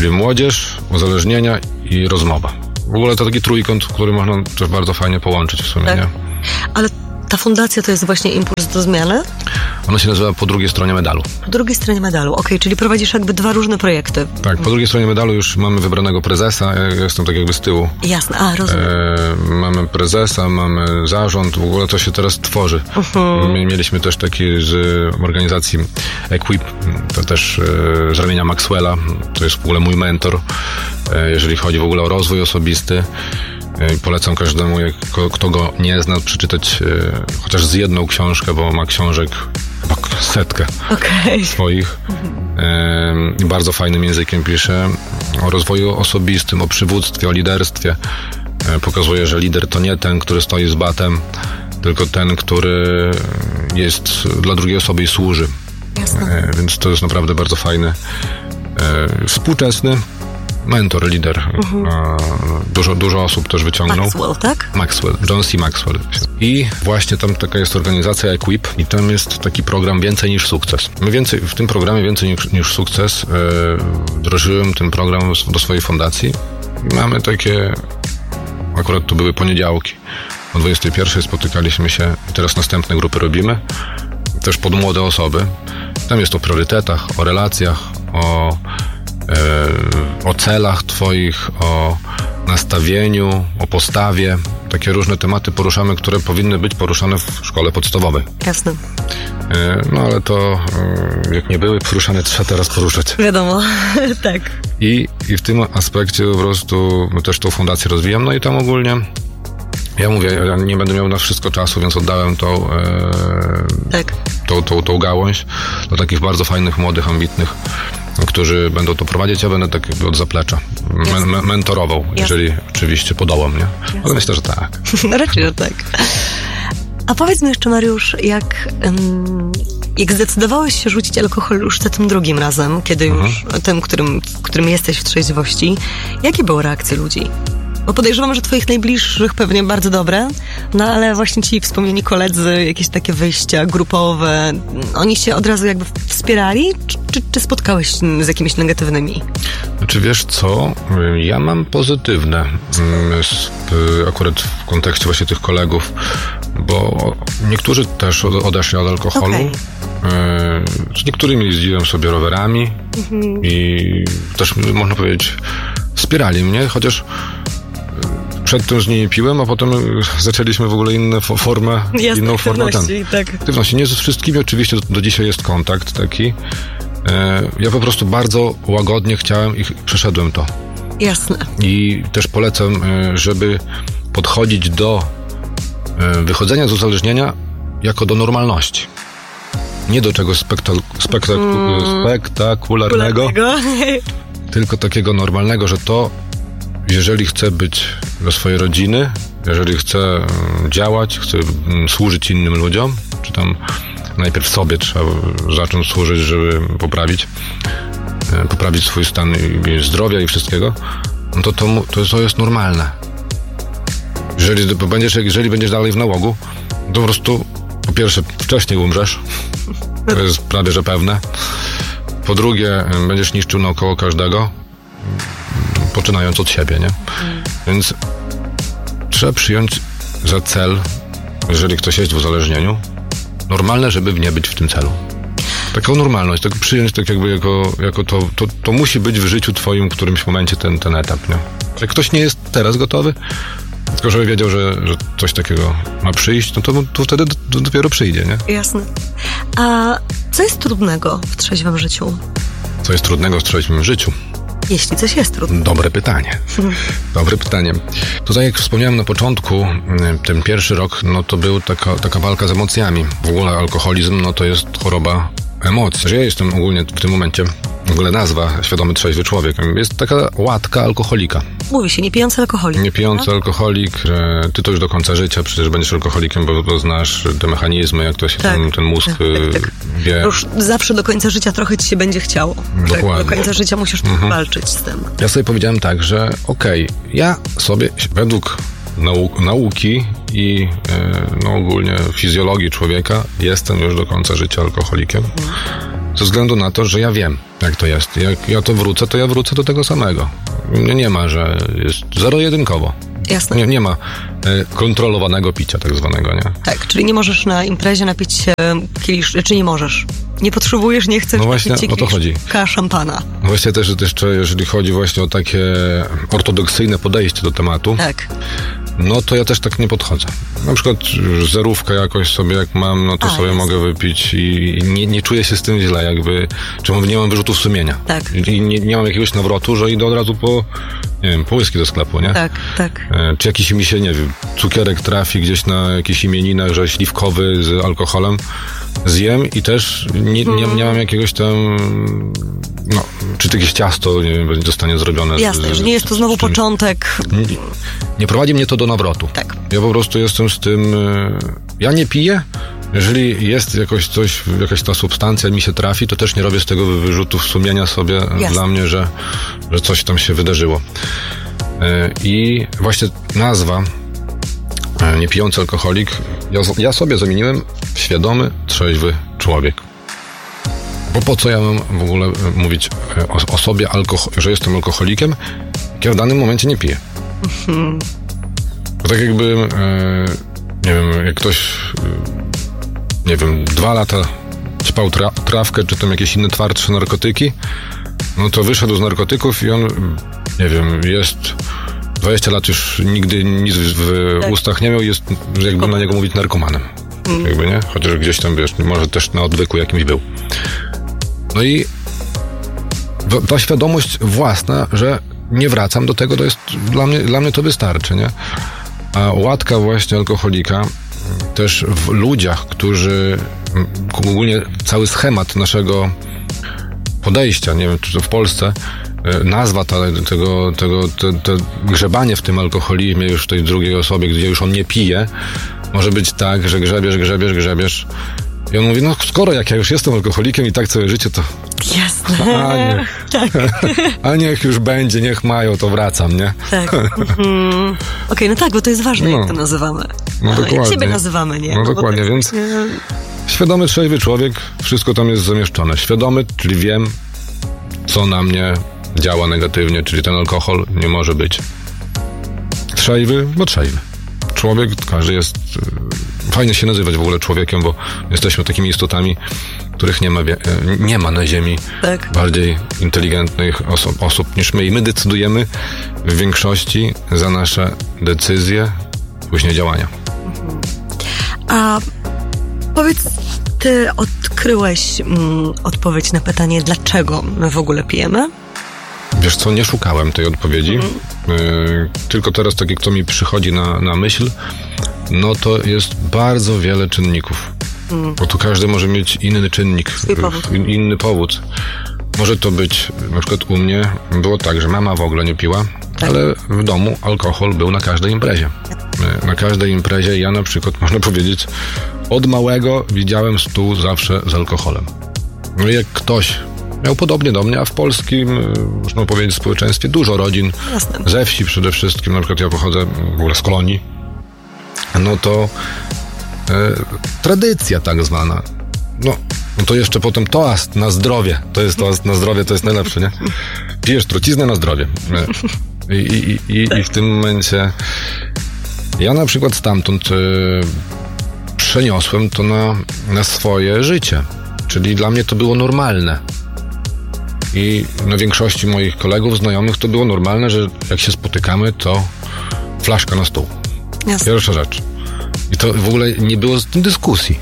Speaker 1: czyli młodzież, uzależnienia i rozmowa. W ogóle to taki trójkąt, który można też bardzo fajnie połączyć w sumie,
Speaker 2: tak.
Speaker 1: nie?
Speaker 2: Ale ta fundacja to jest właśnie impuls do zmiany?
Speaker 1: Ona się nazywa Po drugiej stronie medalu.
Speaker 2: Po drugiej stronie medalu, okej, czyli prowadzisz jakby dwa różne projekty.
Speaker 1: Tak, po drugiej stronie medalu już mamy wybranego prezesa, ja jestem tak jakby z tyłu.
Speaker 2: Jasne, rozumiem.
Speaker 1: Mamy prezesa, mamy zarząd, w ogóle to się teraz tworzy. Mieliśmy też taki z organizacji Equip, to też z ramienia Maxwella, to jest w ogóle mój mentor, jeżeli chodzi w ogóle o rozwój osobisty. Polecam każdemu, kto go nie zna, przeczytać chociaż z jedną książkę, bo ma książek chyba 100 swoich. Bardzo fajnym językiem pisze o rozwoju osobistym, o przywództwie, o liderstwie. Pokazuje, że lider to nie ten, który stoi z batem, tylko ten, który jest dla drugiej osoby i służy.
Speaker 2: Jasne.
Speaker 1: Więc to jest naprawdę bardzo fajny, współczesny mentor, lider. Dużo osób też wyciągnął.
Speaker 2: Maxwell, tak?
Speaker 1: Maxwell, John C. Maxwell. I właśnie tam taka jest organizacja Equip i tam jest taki program Więcej niż sukces. W tym programie Więcej niż sukces wdrożyłem ten program do swojej fundacji. Mamy takie, akurat to były poniedziałki. O 21:00 spotykaliśmy się i teraz następne grupy robimy. Też pod młode osoby. Tam jest o priorytetach, o relacjach, o celach twoich, o nastawieniu, o postawie. Takie różne tematy poruszamy, które powinny być poruszane w szkole podstawowej.
Speaker 2: Jasne.
Speaker 1: No ale to jak nie były poruszane, trzeba teraz poruszać.
Speaker 2: Wiadomo, tak.
Speaker 1: I w tym aspekcie po prostu też tą fundację rozwijam. No i tam ogólnie ja mówię, ja nie będę miał na wszystko czasu, więc oddałem tą gałąź do takich bardzo fajnych, młodych, ambitnych, którzy będą to prowadzić, ja będę tak jakby od zaplecza mentorował, jeżeli oczywiście podołam, nie? Ale myślę, że tak.
Speaker 2: Raczej, że tak. A powiedz mi jeszcze, Mariusz, jak zdecydowałeś się rzucić alkohol już za tym drugim razem, kiedy już tym, którym jesteś w trzeźwości, jakie były reakcje ludzi? Bo podejrzewam, że twoich najbliższych pewnie bardzo dobre, no ale właśnie ci wspomnieni koledzy, jakieś takie wyjścia grupowe, oni się od razu jakby wspierali, czy spotkałeś z jakimiś negatywnymi?
Speaker 1: Znaczy wiesz co, ja mam pozytywne akurat w kontekście właśnie tych kolegów, bo niektórzy też odeszli od alkoholu. Z niektórymi jeździłem sobie rowerami i też można powiedzieć wspierali mnie, chociaż przedtem z nimi piłem, a potem zaczęliśmy w ogóle inną formę aktywności. Nie ze wszystkimi oczywiście do dzisiaj jest kontakt taki. Ja po prostu bardzo łagodnie chciałem i przeszedłem to.
Speaker 2: Jasne.
Speaker 1: I też polecam, żeby podchodzić do wychodzenia z uzależnienia jako do normalności. Nie do czegoś spektakularnego, tylko takiego normalnego, że to jeżeli chcę być dla swojej rodziny, jeżeli chcę działać, chcę służyć innym ludziom, czy tam najpierw sobie trzeba zacząć służyć, żeby poprawić swój stan zdrowia i wszystkiego, no to jest normalne. Jeżeli będziesz dalej w nałogu, to po prostu po pierwsze wcześniej umrzesz, to jest prawie że pewne. Po drugie będziesz niszczył naokoło każdego, poczynając od siebie, nie? Więc trzeba przyjąć za cel, jeżeli ktoś jest w uzależnieniu, normalne, żeby nie być w tym celu. Taką normalność, tak przyjąć tak jakby jako to musi być w życiu twoim w którymś momencie ten etap, nie? Jak ktoś nie jest teraz gotowy, tylko żeby wiedział, że coś takiego ma przyjść, no to wtedy dopiero przyjdzie, nie?
Speaker 2: Jasne. A co jest trudnego w trzeźwym życiu?
Speaker 1: Co jest trudnego w trzeźwym życiu?
Speaker 2: Jeśli coś jest trudne.
Speaker 1: Dobre pytanie. Dobre pytanie. Tutaj jak wspomniałem na początku, ten pierwszy rok, no to był taka walka z emocjami. W ogóle alkoholizm, no to jest choroba emocji. Ja jestem ogólnie w tym momencie, w ogóle nazwa świadomy trzeźwy człowiek, jest taka łatka alkoholika.
Speaker 2: Mówi się niepijący alkoholik.
Speaker 1: Niepijący alkoholik, że ty to już do końca życia przecież będziesz alkoholikiem, bo znasz te mechanizmy, jak to się ten mózg wie.
Speaker 2: Już zawsze do końca życia trochę ci się będzie chciało.
Speaker 1: Dokładnie.
Speaker 2: Do końca życia musisz walczyć z tym.
Speaker 1: Ja sobie powiedziałem tak, że ja sobie według nauki i ogólnie fizjologii człowieka jestem już do końca życia alkoholikiem. ze względu na to, że ja wiem, jak to jest. Jak ja to wrócę, to ja wrócę do tego samego. Nie ma, że jest zero-jedynkowo.
Speaker 2: Jasne.
Speaker 1: Nie ma kontrolowanego picia tak zwanego, nie?
Speaker 2: Tak, czyli nie możesz na imprezie napić się czy nie możesz. Nie potrzebujesz, nie chcesz
Speaker 1: no właśnie,
Speaker 2: napić się
Speaker 1: o to chodzi.
Speaker 2: szampana.
Speaker 1: No właśnie też jeszcze, jeżeli chodzi właśnie o takie ortodoksyjne podejście do tematu,
Speaker 2: tak.
Speaker 1: No to ja też tak nie podchodzę. Na przykład zerówkę jakoś sobie jak mam, no to sobie mogę wypić i nie czuję się z tym źle, jakby, czy nie mam wyrzutów sumienia.
Speaker 2: Tak.
Speaker 1: I nie mam jakiegoś nawrotu, że idę od razu po whisky do sklepu, nie?
Speaker 2: Tak.
Speaker 1: Czy jakiś mi się, nie wiem, cukierek trafi gdzieś na jakichś imieninach, że śliwkowy z alkoholem zjem i też nie mam jakiegoś tam, no, czy to jakieś ciasto, nie wiem, zostanie zrobione.
Speaker 2: Jasne, że nie jest to znowu początek.
Speaker 1: Nie prowadzi mnie to do nawrotu.
Speaker 2: Tak.
Speaker 1: Ja po prostu jestem z tym, ja nie piję, jeżeli jest jakoś coś, jakaś ta substancja mi się trafi, to też nie robię z tego wyrzutów sumienia sobie dla mnie, że coś tam się wydarzyło. I właśnie nazwa niepijący alkoholik, ja sobie zamieniłem świadomy, trzeźwy człowiek. Bo po co ja mam w ogóle mówić o sobie, że jestem alkoholikiem, jak ja w danym momencie nie piję. To tak jakby, nie wiem, jak ktoś, nie wiem, 2 lata ćpał trawkę, czy tam jakieś inne twardsze narkotyki, no to wyszedł z narkotyków i on, nie wiem, jest 20 lat już nigdy nic w ustach nie miał, jest, jakby na niego mówić, narkomanem. Jakby, nie? Chociaż gdzieś tam, wiesz, może też na odwyku jakimś był. No i ta świadomość własna, że nie wracam do tego, to jest dla mnie to wystarczy, nie? A łatka właśnie alkoholika też w ludziach, którzy ogólnie cały schemat naszego podejścia, nie wiem, czy to w Polsce, nazwa tego grzebanie w tym alkoholizmie już w tej drugiej osobie, gdzie już on nie pije, może być tak, że grzebiesz. I on mówi, no skoro jak ja już jestem alkoholikiem i tak całe życie, to...
Speaker 2: Jasne.
Speaker 1: A niech już będzie, niech mają, to wracam, nie?
Speaker 2: Tak. Okej, no tak, bo to jest ważne, jak to nazywamy.
Speaker 1: No dokładnie.
Speaker 2: Jak siebie nazywamy, nie?
Speaker 1: No dokładnie, więc świadomy, trzeźwy człowiek, wszystko tam jest zamieszczone. Świadomy, czyli wiem, co na mnie działa negatywnie, czyli ten alkohol nie może być. Trzeźwy, bo trzeźwy. Człowiek, każdy jest... Fajnie się nazywać w ogóle człowiekiem, bo jesteśmy takimi istotami, których nie ma na ziemi bardziej inteligentnych osób niż my. I my decydujemy w większości za nasze decyzje, później działania.
Speaker 2: A powiedz, ty odkryłeś odpowiedź na pytanie, dlaczego my w ogóle pijemy?
Speaker 1: Wiesz co, nie szukałem tej odpowiedzi. Tylko teraz, tak jak to mi przychodzi na myśl, no to jest bardzo wiele czynników. Bo tu każdy może mieć inny czynnik, inny powód. Może to być, na przykład u mnie było tak, że mama w ogóle nie piła, ale w domu alkohol był na każdej imprezie. Na każdej imprezie ja na przykład, można powiedzieć, od małego widziałem stół zawsze z alkoholem. No i jak ktoś miał podobnie do mnie, a w polskim, można powiedzieć, społeczeństwie dużo rodzin, ze wsi przede wszystkim, na przykład ja pochodzę w ogóle z kolonii, no to tradycja tak zwana. No to jeszcze potem toast na zdrowie. To jest toast na zdrowie, to jest najlepsze, nie? Pijesz truciznę na zdrowie. I w tym momencie ja na przykład stamtąd przeniosłem to na swoje życie. Czyli dla mnie to było normalne. I na większości moich kolegów, znajomych to było normalne, że jak się spotykamy, to flaszka na stół.
Speaker 2: Jasne.
Speaker 1: Pierwsza rzecz. I to w ogóle nie było z tym dyskusji.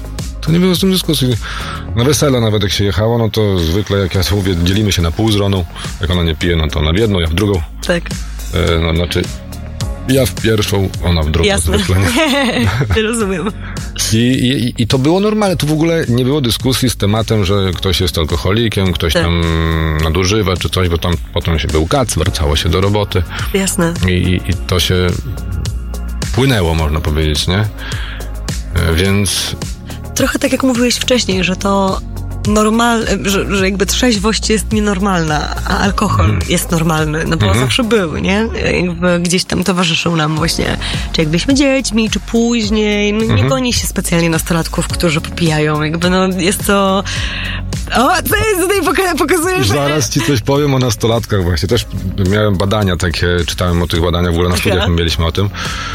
Speaker 1: Na wesele nawet jak się jechało, no to zwykle, jak ja mówię, dzielimy się na pół z żoną. Jak ona nie pije, no to ona w jedną, ja w drugą.
Speaker 2: Tak.
Speaker 1: Znaczy, ja w pierwszą, ona w drugą.
Speaker 2: Jasne.
Speaker 1: Zwykle, nie?
Speaker 2: Rozumiem.
Speaker 1: I to było normalne. Tu w ogóle nie było dyskusji z tematem, że ktoś jest alkoholikiem, ktoś tam nadużywa czy coś, bo tam potem się był kac, wracało się do roboty.
Speaker 2: Jasne.
Speaker 1: I to się płynęło, można powiedzieć, nie? Więc...
Speaker 2: Trochę tak jak mówiłeś wcześniej, że to że jakby trzeźwość jest nienormalna, a alkohol jest normalny, no bo zawsze był, nie? Jakby gdzieś tam towarzyszył nam właśnie, czy jak byliśmy dziećmi, czy później, no nie goni się specjalnie nastolatków, którzy popijają, jakby no jest to O, co jest tutaj pokazujesz?
Speaker 1: Zaraz ci coś powiem o nastolatkach właśnie. Też miałem badania takie, czytałem o tych badaniach, w ogóle na studiach mieliśmy o tym.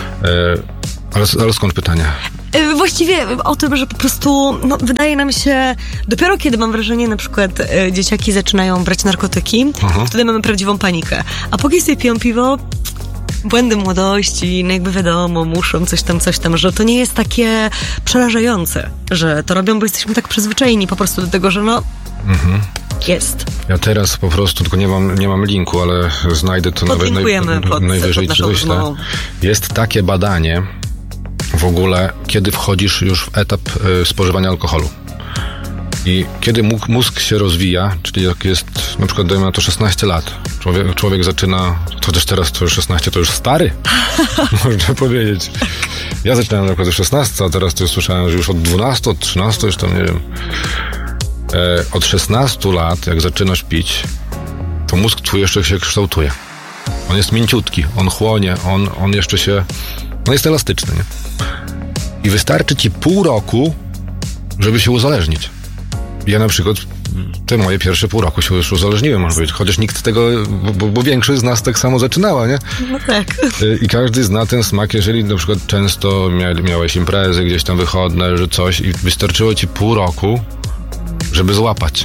Speaker 1: Ale skąd pytanie?
Speaker 2: Właściwie o tym, że po prostu wydaje nam się, dopiero kiedy mam wrażenie, na przykład dzieciaki zaczynają brać narkotyki, wtedy mamy prawdziwą panikę. A póki sobie piją piwo, błędy młodości, no jakby wiadomo, muszą coś tam, że to nie jest takie przerażające, że to robią, bo jesteśmy tak przyzwyczajeni po prostu do tego, że jest.
Speaker 1: Ja teraz po prostu, tylko nie mam linku, ale znajdę to nawet najwyżej czy wyślę. Jest takie badanie w ogóle, kiedy wchodzisz już w etap spożywania alkoholu. I kiedy mózg się rozwija, czyli jak jest, na przykład dajmy na to 16 lat, człowiek zaczyna, to też teraz to już 16, to już stary, można powiedzieć. Ja zaczynałem na przykład od 16, a teraz to już słyszałem, że już od 12, od 13, już tam nie wiem. Od 16 lat, jak zaczynasz pić, to mózg twój jeszcze się kształtuje. On jest mięciutki, on chłonie, on jeszcze się, on jest elastyczny, nie? I wystarczy ci pół roku, żeby się uzależnić. Ja na przykład te moje pierwsze pół roku się już uzależniłem, można powiedzieć, chociaż nikt tego, bo większość z nas tak samo zaczynała, nie?
Speaker 2: No tak.
Speaker 1: I każdy zna ten smak, jeżeli na przykład często miałeś imprezy gdzieś tam wychodne, że coś i wystarczyło ci pół roku, żeby złapać.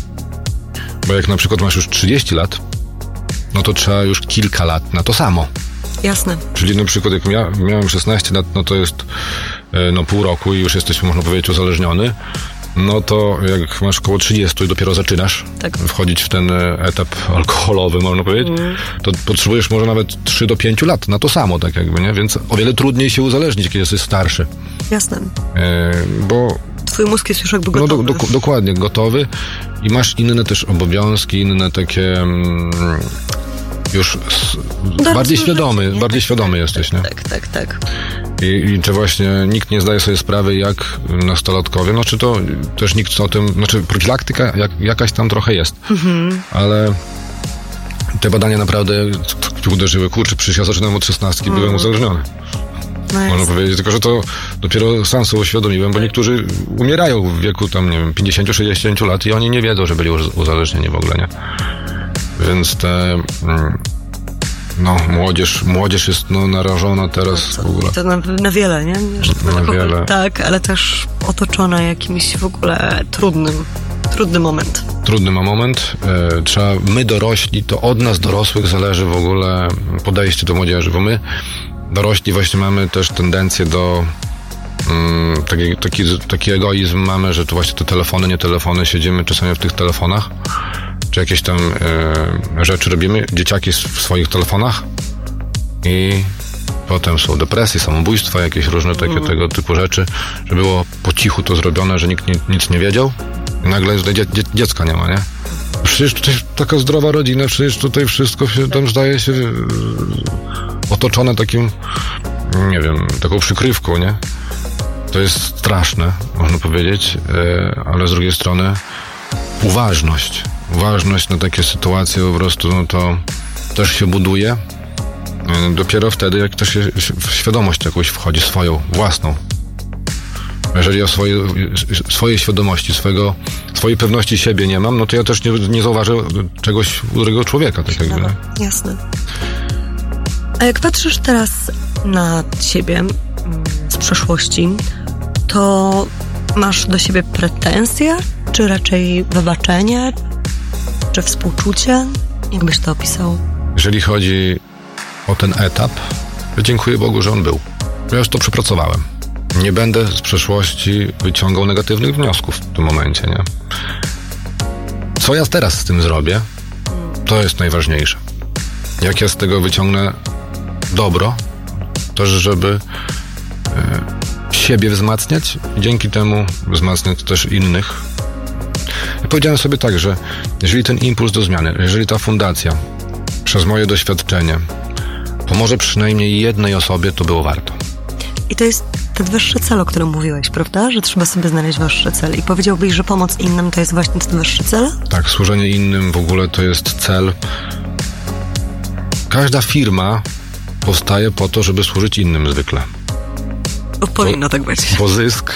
Speaker 1: Bo jak na przykład masz już 30 lat, no to trzeba już kilka lat na to samo.
Speaker 2: Jasne.
Speaker 1: Czyli na przykład jak miałem 16 lat, no to jest pół roku i już jesteś, można powiedzieć, uzależniony. No to jak masz około 30 i dopiero zaczynasz wchodzić w ten etap alkoholowy, można powiedzieć, to potrzebujesz może nawet 3 do 5 lat na to samo, tak jakby, nie? Więc o wiele trudniej się uzależnić, kiedy jesteś starszy.
Speaker 2: Jasne.
Speaker 1: Bo
Speaker 2: twój mózg jest już jakby gotowy.
Speaker 1: Dokładnie, gotowy i masz inne też obowiązki, inne takie już bardziej świadomy jesteś, nie?
Speaker 2: Tak.
Speaker 1: I czy właśnie nikt nie zdaje sobie sprawy, jak nastolatkowie, znaczy to też nikt o tym, znaczy profilaktyka jakaś tam trochę jest, ale te badania naprawdę uderzyły, kurczę, przecież ja zaczynałem od 16, byłem uzależniony. Można powiedzieć, tylko że to dopiero sam sobie uświadomiłem, bo niektórzy umierają w wieku tam, nie wiem, 50-60 lat i oni nie wiedzą, że byli uzależnieni w ogóle, nie? Więc młodzież jest narażona teraz w ogóle.
Speaker 2: To na wiele, nie?
Speaker 1: Na wiele.
Speaker 2: Tak, ale też otoczona jakimś w ogóle trudny moment.
Speaker 1: Trudny ma moment. My dorośli, to od nas dorosłych zależy w ogóle podejście do młodzieży, bo my dorośli właśnie mamy też tendencję do taki egoizm mamy, że to właśnie te telefony, nie telefony, siedzimy czasami w tych telefonach, czy jakieś tam rzeczy robimy, dzieciaki w swoich telefonach i potem są depresje, samobójstwa, jakieś różne takie tego typu rzeczy, że było po cichu to zrobione, że nikt nic nie wiedział i nagle tutaj dziecka nie ma, nie? Przecież tutaj taka zdrowa rodzina, przecież tutaj wszystko się tam zdaje się otoczone takim, nie wiem, taką przykrywką, nie? To jest straszne, można powiedzieć, ale z drugiej strony uważność na takie sytuacje po prostu, no to też się buduje dopiero wtedy, jak też w świadomość jakąś wchodzi, swoją, własną. Jeżeli ja swojej świadomości, swojej pewności siebie nie mam, no to ja też nie zauważę czegoś u drugiego człowieka. Tak jakby, nie?
Speaker 2: Jasne. A jak patrzysz teraz na siebie z przeszłości, to masz do siebie pretensje, czy raczej wybaczenie, czy współczucie? Jak byś to opisał?
Speaker 1: Jeżeli chodzi o ten etap, to dziękuję Bogu, że on był. Ja już to przepracowałem. Nie będę z przeszłości wyciągał negatywnych wniosków w tym momencie, nie? Co ja teraz z tym zrobię, to jest najważniejsze. Jak ja z tego wyciągnę dobro, to żeby siebie wzmacniać i dzięki temu wzmacniać też innych. Ja powiedziałem sobie tak, że jeżeli ten impuls do zmiany, jeżeli ta fundacja przez moje doświadczenie pomoże przynajmniej jednej osobie, to było warto.
Speaker 2: I to jest ten wyższy cel, o którym mówiłeś, prawda? Że trzeba sobie znaleźć wyższy cel. I powiedziałbyś, że pomoc innym to jest właśnie ten wyższy cel?
Speaker 1: Tak, służenie innym w ogóle to jest cel. Każda firma powstaje po to, żeby służyć innym zwykle.
Speaker 2: Powinno tak być.
Speaker 1: Bo zysk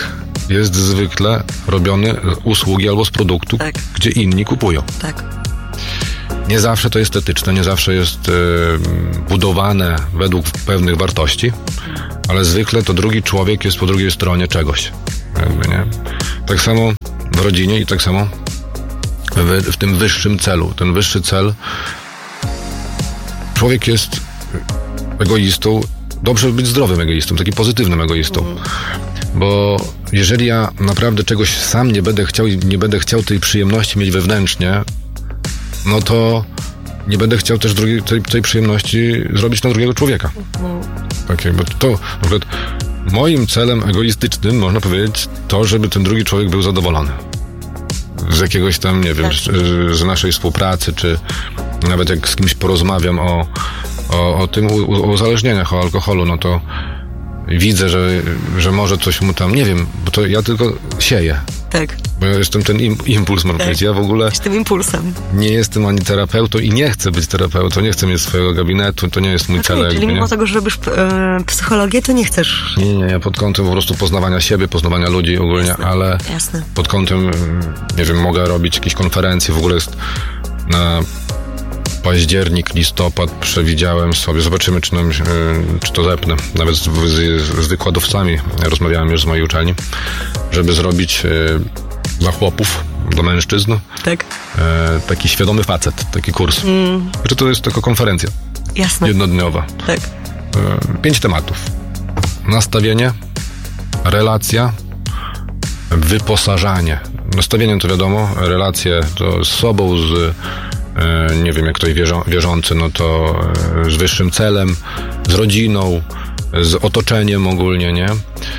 Speaker 1: jest zwykle robiony z usługi albo z produktu,
Speaker 2: tak,
Speaker 1: gdzie inni kupują.
Speaker 2: Tak.
Speaker 1: Nie zawsze to jest estetyczne, nie zawsze jest budowane według pewnych wartości, ale zwykle to drugi człowiek jest po drugiej stronie czegoś. Jakby, nie? Tak samo w rodzinie i tak samo w tym wyższym celu. Ten wyższy cel, człowiek jest egoistą, dobrze być zdrowym egoistą, takim pozytywnym egoistą. Bo jeżeli ja naprawdę czegoś sam nie będę chciał i nie będę chciał tej przyjemności mieć wewnętrznie, no to nie będę chciał też tej przyjemności zrobić na drugiego człowieka. Tak jakby to, na przykład moim celem egoistycznym, można powiedzieć, to, żeby ten drugi człowiek był zadowolony. Z jakiegoś tam, nie wiem, z naszej współpracy, czy nawet jak z kimś porozmawiam o tym, o uzależnieniach, o alkoholu, no to widzę, że może coś mu tam, nie wiem, bo to ja tylko sieję.
Speaker 2: Tak.
Speaker 1: Bo ja jestem ten impuls, można powiedzieć. Ja w ogóle
Speaker 2: jestem impulsem.
Speaker 1: Nie jestem ani terapeutą i nie chcę być terapeutą, nie chcę mieć swojego gabinetu, to nie jest mój cel.
Speaker 2: Czyli mimo tego, że robisz psychologię, to nie chcesz...
Speaker 1: Nie, ja pod kątem po prostu poznawania siebie, poznawania ludzi ogólnie, ale pod kątem, nie wiem, mogę robić jakieś konferencje, w ogóle jest na październik, listopad przewidziałem sobie, zobaczymy, czy to zepnę. Nawet z wykładowcami rozmawiałem już z mojej uczelni, żeby zrobić dla chłopów, dla mężczyzn,
Speaker 2: tak,
Speaker 1: taki świadomy facet, taki kurs. Znaczy to jest tylko konferencja.
Speaker 2: Jasne.
Speaker 1: Jednodniowa.
Speaker 2: Tak.
Speaker 1: 5 tematów. Nastawienie, relacja, wyposażanie. Nastawienie to wiadomo, relacje to z sobą, nie wiem, jak ktoś wierzący, no to z wyższym celem, z rodziną, z otoczeniem ogólnie, nie?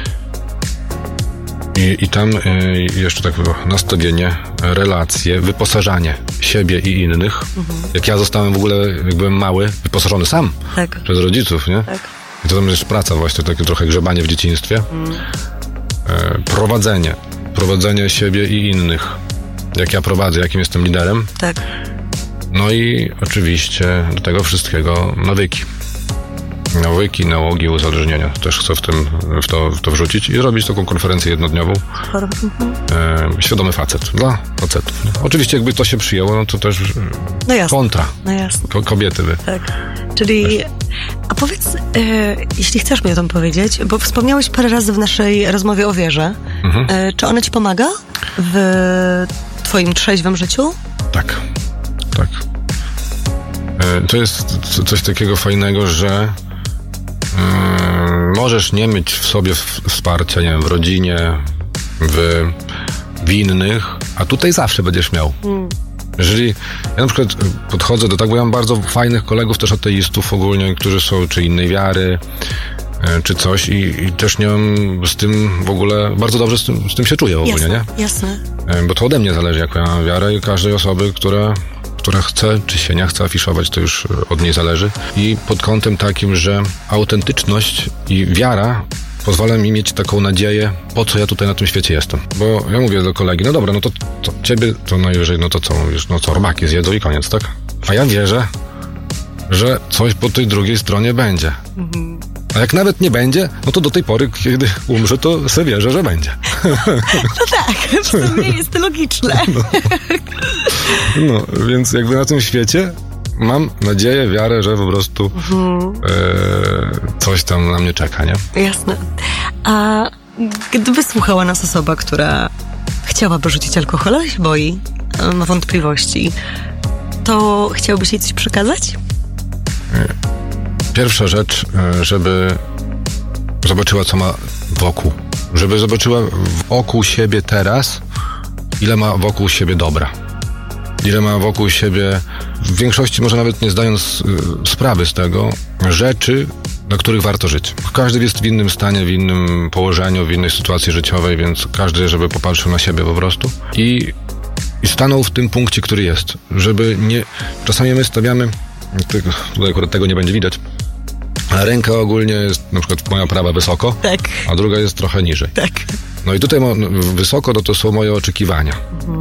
Speaker 1: I tam jeszcze tak było, nastawienie, relacje, wyposażanie siebie i innych. Jak ja zostałem w ogóle, jak byłem mały, wyposażony sam przez rodziców, nie? Tak. I to tam jest praca właśnie, takie trochę grzebanie w dzieciństwie. Prowadzenie siebie i innych. Jak ja prowadzę, jakim jestem liderem.
Speaker 2: Tak.
Speaker 1: No i oczywiście do tego wszystkiego nawyki. Nałogi, uzależnienia. Też chcę w to wrzucić i robić taką konferencję jednodniową. Świadomy facet. Dla facetów. Nie? Oczywiście jakby to się przyjęło, no to też kontra.
Speaker 2: No jasne.
Speaker 1: Kobiety by.
Speaker 2: Tak. Czyli, a powiedz, jeśli chcesz mi o tym powiedzieć, bo wspomniałeś parę razy w naszej rozmowie o wierze. Czy ona ci pomaga w twoim trzeźwym życiu?
Speaker 1: Tak. To jest coś takiego fajnego, że możesz nie mieć w sobie wsparcia, nie wiem, w rodzinie, w innych, a tutaj zawsze będziesz miał. Jeżeli ja na przykład podchodzę do tak, bo ja mam bardzo fajnych kolegów też ateistów ogólnie, którzy są czy innej wiary, czy coś i też nie mam z tym w ogóle, bardzo dobrze z tym się czuję ogólnie,
Speaker 2: jasne,
Speaker 1: nie?
Speaker 2: Jasne.
Speaker 1: Bo to ode mnie zależy, jaką ja mam wiarę i każdej osoby, która chce, czy się nie chce afiszować, to już od niej zależy. I pod kątem takim, że autentyczność i wiara pozwala mi mieć taką nadzieję, po co ja tutaj na tym świecie jestem. Bo ja mówię do kolegi, no dobra, no to ciebie to najwyżej, no to co mówisz, no co, robaki zjedzą i koniec, tak? A ja wierzę, że coś po tej drugiej stronie będzie. A jak nawet nie będzie, no to do tej pory, kiedy umrze, to sobie wierzę, że będzie.
Speaker 2: No tak, w sumie jest to logiczne.
Speaker 1: No, więc jakby na tym świecie mam nadzieję, wiarę, że po prostu coś tam na mnie czeka, nie?
Speaker 2: Jasne. A gdyby słuchała nas osoba, która chciałaby rzucić alkohol, ale się boi, ma wątpliwości, to chciałbyś jej coś przekazać?
Speaker 1: Pierwsza rzecz, żeby zobaczyła, co ma wokół. Żeby zobaczyła wokół siebie teraz, ile ma wokół siebie dobra. Ile ma wokół siebie, w większości może nawet nie zdając sprawy z tego, rzeczy, dla których warto żyć. Każdy jest w innym stanie, w innym położeniu, w innej sytuacji życiowej, więc każdy, żeby popatrzył na siebie po prostu i stanął w tym punkcie, który jest. Żeby nie... Czasami my stawiamy, tutaj akurat tego nie będzie widać, a ręka ogólnie jest, na przykład moja prawa wysoko,
Speaker 2: tak,
Speaker 1: a druga jest trochę niżej.
Speaker 2: Tak.
Speaker 1: No i tutaj wysoko to są moje oczekiwania. A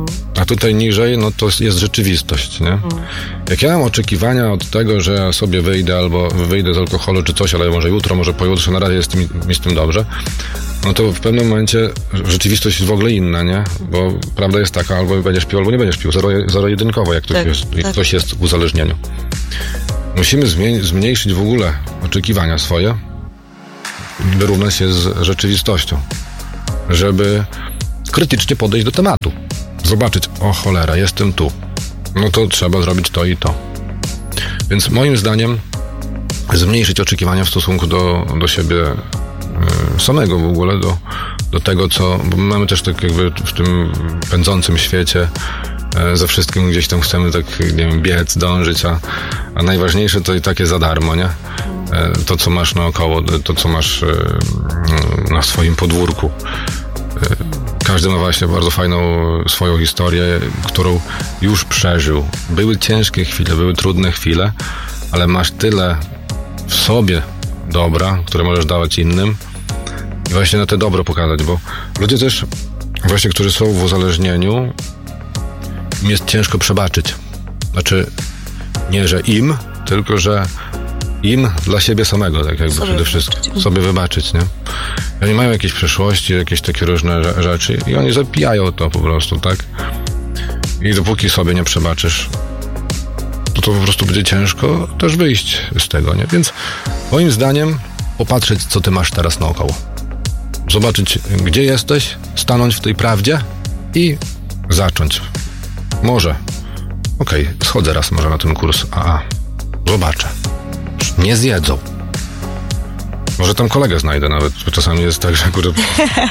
Speaker 1: tutaj niżej, no to jest rzeczywistość, nie? Jak ja mam oczekiwania od tego, że ja sobie wyjdę albo wyjdę z alkoholu czy coś, ale może jutro, może pojutrze, na razie jest mi z tym dobrze, no to w pewnym momencie rzeczywistość jest w ogóle inna, nie? Bo prawda jest taka, albo będziesz pił, albo nie będziesz pił. Zero-jedynkowo, jak ktoś jest w uzależnieniu. Musimy zmniejszyć w ogóle oczekiwania swoje, wyrównać się z rzeczywistością, żeby krytycznie podejść do tematu. Zobaczyć, o cholera, jestem tu. No to trzeba zrobić to i to. Więc moim zdaniem zmniejszyć oczekiwania w stosunku do siebie samego w ogóle, do tego, co... Bo mamy też tak jakby w tym pędzącym świecie ze wszystkim gdzieś tam chcemy tak, nie wiem, biec, dążyć, a najważniejsze to i takie za darmo, nie? To, co masz naokoło, to, co masz na swoim podwórku. Każdy ma właśnie bardzo fajną swoją historię, którą już przeżył. Były ciężkie chwile, były trudne chwile, ale masz tyle w sobie dobra, które możesz dawać innym i właśnie na te dobro pokazać, bo ludzie też właśnie, którzy są w uzależnieniu, im jest ciężko przebaczyć. Znaczy, nie, że im, tylko, że im dla siebie samego, tak jakby przede wszystkim. Sobie wybaczyć, nie? I oni mają jakieś przeszłości, jakieś takie różne rzeczy i oni zapijają to po prostu, tak? I dopóki sobie nie przebaczysz, to po prostu będzie ciężko też wyjść z tego, nie? Więc moim zdaniem popatrzeć, co ty masz teraz naokoło. Zobaczyć, gdzie jesteś, stanąć w tej prawdzie i zacząć. Może. Okej, schodzę raz może na ten kurs AA. Zobaczę. Nie zjedzą. Może tam kolegę znajdę nawet, bo czasami jest tak, że kurde...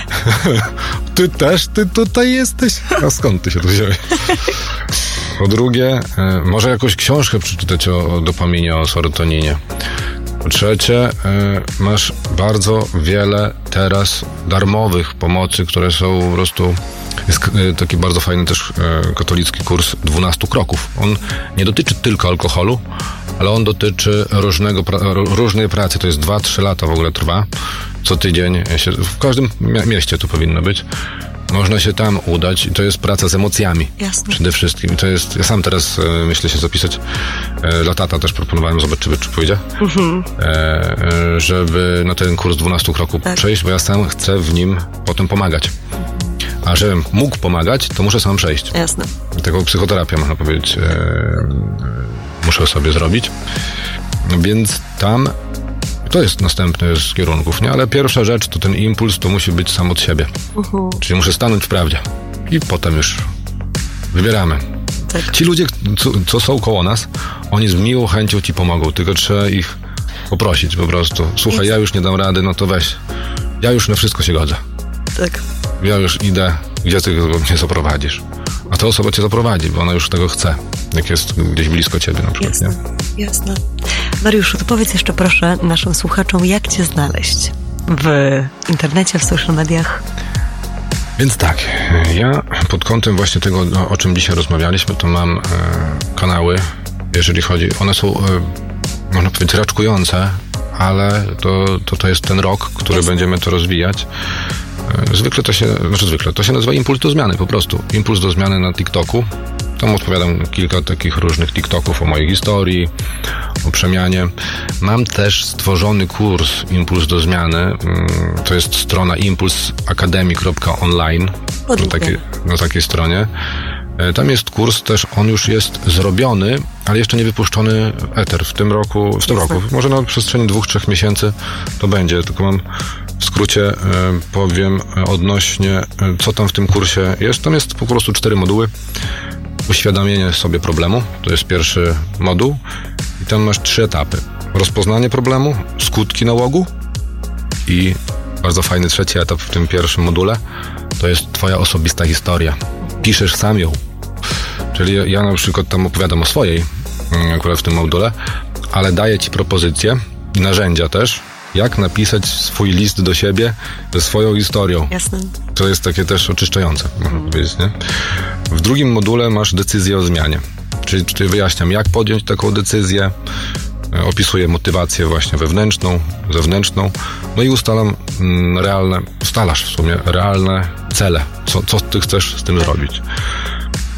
Speaker 1: Ty tutaj jesteś? A skąd ty się tu wziąłeś? Po drugie, może jakąś książkę przeczytać o dopaminie, o serotoninie. Po trzecie, masz bardzo wiele teraz darmowych pomocy, które są po prostu... Jest taki bardzo fajny też katolicki kurs 12 kroków. On nie dotyczy tylko alkoholu, ale on dotyczy różnej pracy. To jest 2-3 lata w ogóle trwa. Co tydzień, w każdym mieście to powinno być. Można się tam udać i to jest praca z emocjami.
Speaker 2: Jasne.
Speaker 1: Przede wszystkim. To jest, ja sam teraz myślę się zapisać. Dla tata też proponowałem, zobaczymy, czy pójdzie. Żeby na ten kurs 12 kroków przejść, bo ja sam chcę w nim potem pomagać. A żebym mógł pomagać, to muszę sam przejść.
Speaker 2: Jasne.
Speaker 1: Taką psychoterapię, można powiedzieć, muszę sobie zrobić. Więc tam to jest następny z kierunków, nie? Ale pierwsza rzecz to ten impuls, to musi być sam od siebie. Czyli muszę stanąć w prawdzie. I potem już wybieramy. Tak. Ci ludzie, co są koło nas, oni z miłą chęcią ci pomogą, tylko trzeba ich poprosić po prostu. Słuchaj, ja już nie dam rady, no to weź. Ja już na wszystko się godzę.
Speaker 2: Tak.
Speaker 1: Ja już idę, gdzie ty mnie zaprowadzisz. A ta osoba cię zaprowadzi, bo ona już tego chce, jak jest gdzieś blisko ciebie na przykład.
Speaker 2: Jasne, nie? Jasne. Mariuszu, to powiedz jeszcze proszę naszym słuchaczom, jak cię znaleźć w internecie, w social mediach?
Speaker 1: Więc tak, ja pod kątem właśnie tego, o czym dzisiaj rozmawialiśmy, to mam kanały, jeżeli chodzi, one są, można powiedzieć, raczkujące, ale to jest ten rok, który będziemy to rozwijać. To się nazywa Impuls do Zmiany, po prostu. Impuls do Zmiany na TikToku. Tam odpowiadam kilka takich różnych TikToków o mojej historii, o przemianie. Mam też stworzony kurs Impuls do Zmiany. To jest strona impulsacademy.online na takiej stronie. Tam jest kurs też, on już jest zrobiony, ale jeszcze nie wypuszczony eter w tym roku. Może na przestrzeni 2-3 miesięcy to będzie, tylko mam w skrócie powiem odnośnie, co tam w tym kursie jest. Tam jest po prostu 4 moduły. Uświadomienie sobie problemu, to jest pierwszy moduł i tam masz 3 etapy. Rozpoznanie problemu, skutki nałogu i bardzo fajny 3 etap w tym pierwszym module, to jest twoja osobista historia. Piszesz sam ją. Czyli ja na przykład tam opowiadam o swojej, akurat w tym module, ale daję ci propozycje i narzędzia też, jak napisać swój list do siebie ze swoją historią.
Speaker 2: Jasne.
Speaker 1: To jest takie też oczyszczające, można powiedzieć, nie? W drugim module masz decyzję o zmianie. Czyli wyjaśniam, jak podjąć taką decyzję, opisuję motywację właśnie wewnętrzną, zewnętrzną, no i ustalasz w sumie realne cele, co ty chcesz z tym zrobić.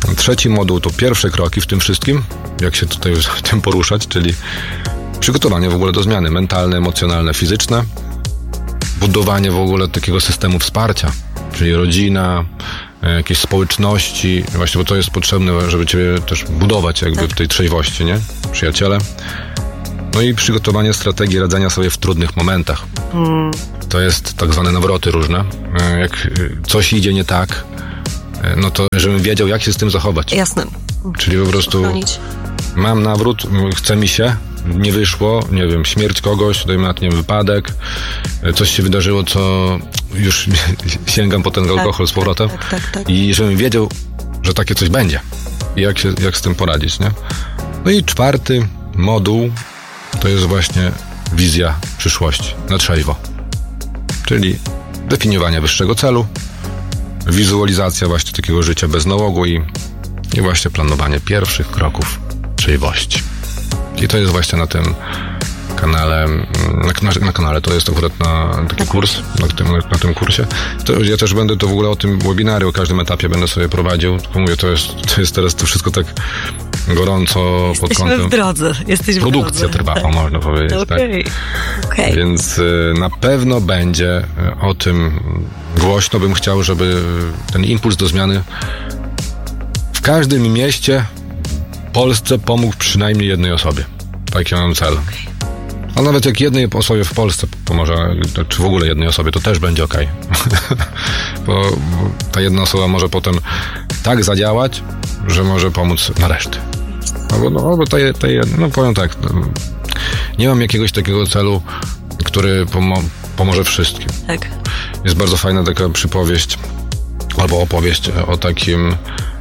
Speaker 1: Trzeci moduł to pierwsze kroki w tym wszystkim, jak się tutaj w tym poruszać, czyli przygotowanie w ogóle do zmiany mentalne, emocjonalne, fizyczne, budowanie w ogóle takiego systemu wsparcia, czyli rodzina, jakieś społeczności, właśnie, bo to jest potrzebne, żeby ciebie też budować jakby w tej trzeźwości, nie? Przyjaciele. No i przygotowanie strategii radzenia sobie w trudnych momentach. To jest tak zwane nawroty różne. Jak coś idzie nie tak, no to żebym wiedział, jak się z tym zachować.
Speaker 2: Jasne.
Speaker 1: Czyli po prostu mam nawrót, chce mi się, nie wyszło, nie wiem, śmierć kogoś, dajmy na to, nie wiem, wypadek, coś się wydarzyło, co już sięgam po ten alkohol z powrotem.
Speaker 2: Tak.
Speaker 1: I żebym wiedział, że takie coś będzie. I jak z tym poradzić, nie? No i czwarty moduł to jest właśnie wizja przyszłości na trzeźwo. Czyli definiowanie wyższego celu, wizualizacja właśnie takiego życia bez nałogu i właśnie planowanie pierwszych kroków trzeźwości. I to jest właśnie na tym kanale, na kanale, to jest akurat na taki kurs, na tym kursie. To ja też będę to w ogóle o tym webinary, o każdym etapie będę sobie prowadził. Tylko mówię, to jest teraz to wszystko tak gorąco pod kątem.
Speaker 2: Jesteśmy w drodze.
Speaker 1: Produkcja trwa, można powiedzieć.
Speaker 2: Okay.
Speaker 1: Więc na pewno będzie o tym głośno. Bym chciał, żeby ten impuls do zmiany w każdym mieście w Polsce pomógł przynajmniej jednej osobie. Taki mam cel. A nawet jak jednej osobie w Polsce pomoże, czy w ogóle jednej osobie, to też będzie okej. Bo ta jedna osoba może potem tak zadziałać, że może pomóc na resztę. Albo powiem tak, nie mam jakiegoś takiego celu, który pomoże wszystkim.
Speaker 2: Tak.
Speaker 1: Jest bardzo fajna taka przypowieść, albo opowieść o takim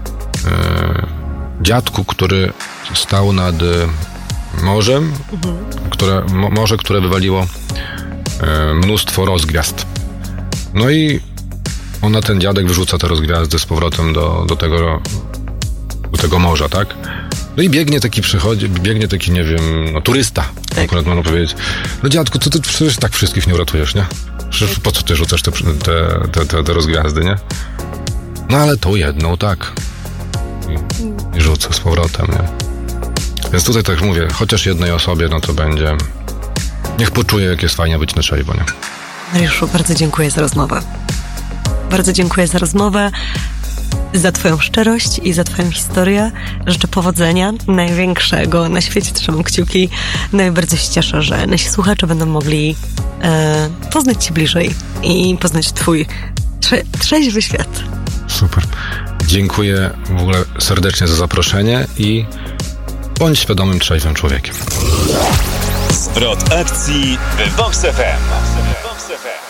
Speaker 1: dziadku, który stał nad morzem, które wywaliło mnóstwo rozgwiazd. No i ten dziadek wyrzuca te rozgwiazdy z powrotem do tego morza, tak? No i biegnie taki, nie wiem, turysta, tak. Akurat można powiedzieć. No dziadku, ty przecież tak wszystkich nie uratujesz, nie? Przecież po co ty rzucasz te rozgwiazdy, nie? No ale tą jedną, tak. I rzuca z powrotem, nie? Więc tutaj tak mówię, chociaż jednej osobie, no to będzie... Niech poczuje, jak jest fajnie być na trzeźwo, nie?
Speaker 2: Mariuszu, bardzo dziękuję za rozmowę. Bardzo dziękuję za rozmowę, za twoją szczerość i za twoją historię. Życzę powodzenia, największego na świecie, trzymam kciuki. No i bardzo się cieszę, że nasi słuchacze będą mogli poznać cię bliżej i poznać twój trzeźwy świat.
Speaker 1: Super. Dziękuję w ogóle serdecznie za zaproszenie i bądź świadomym, trzeźwym człowiekiem.
Speaker 3: Zwrot akcji w Vox FM.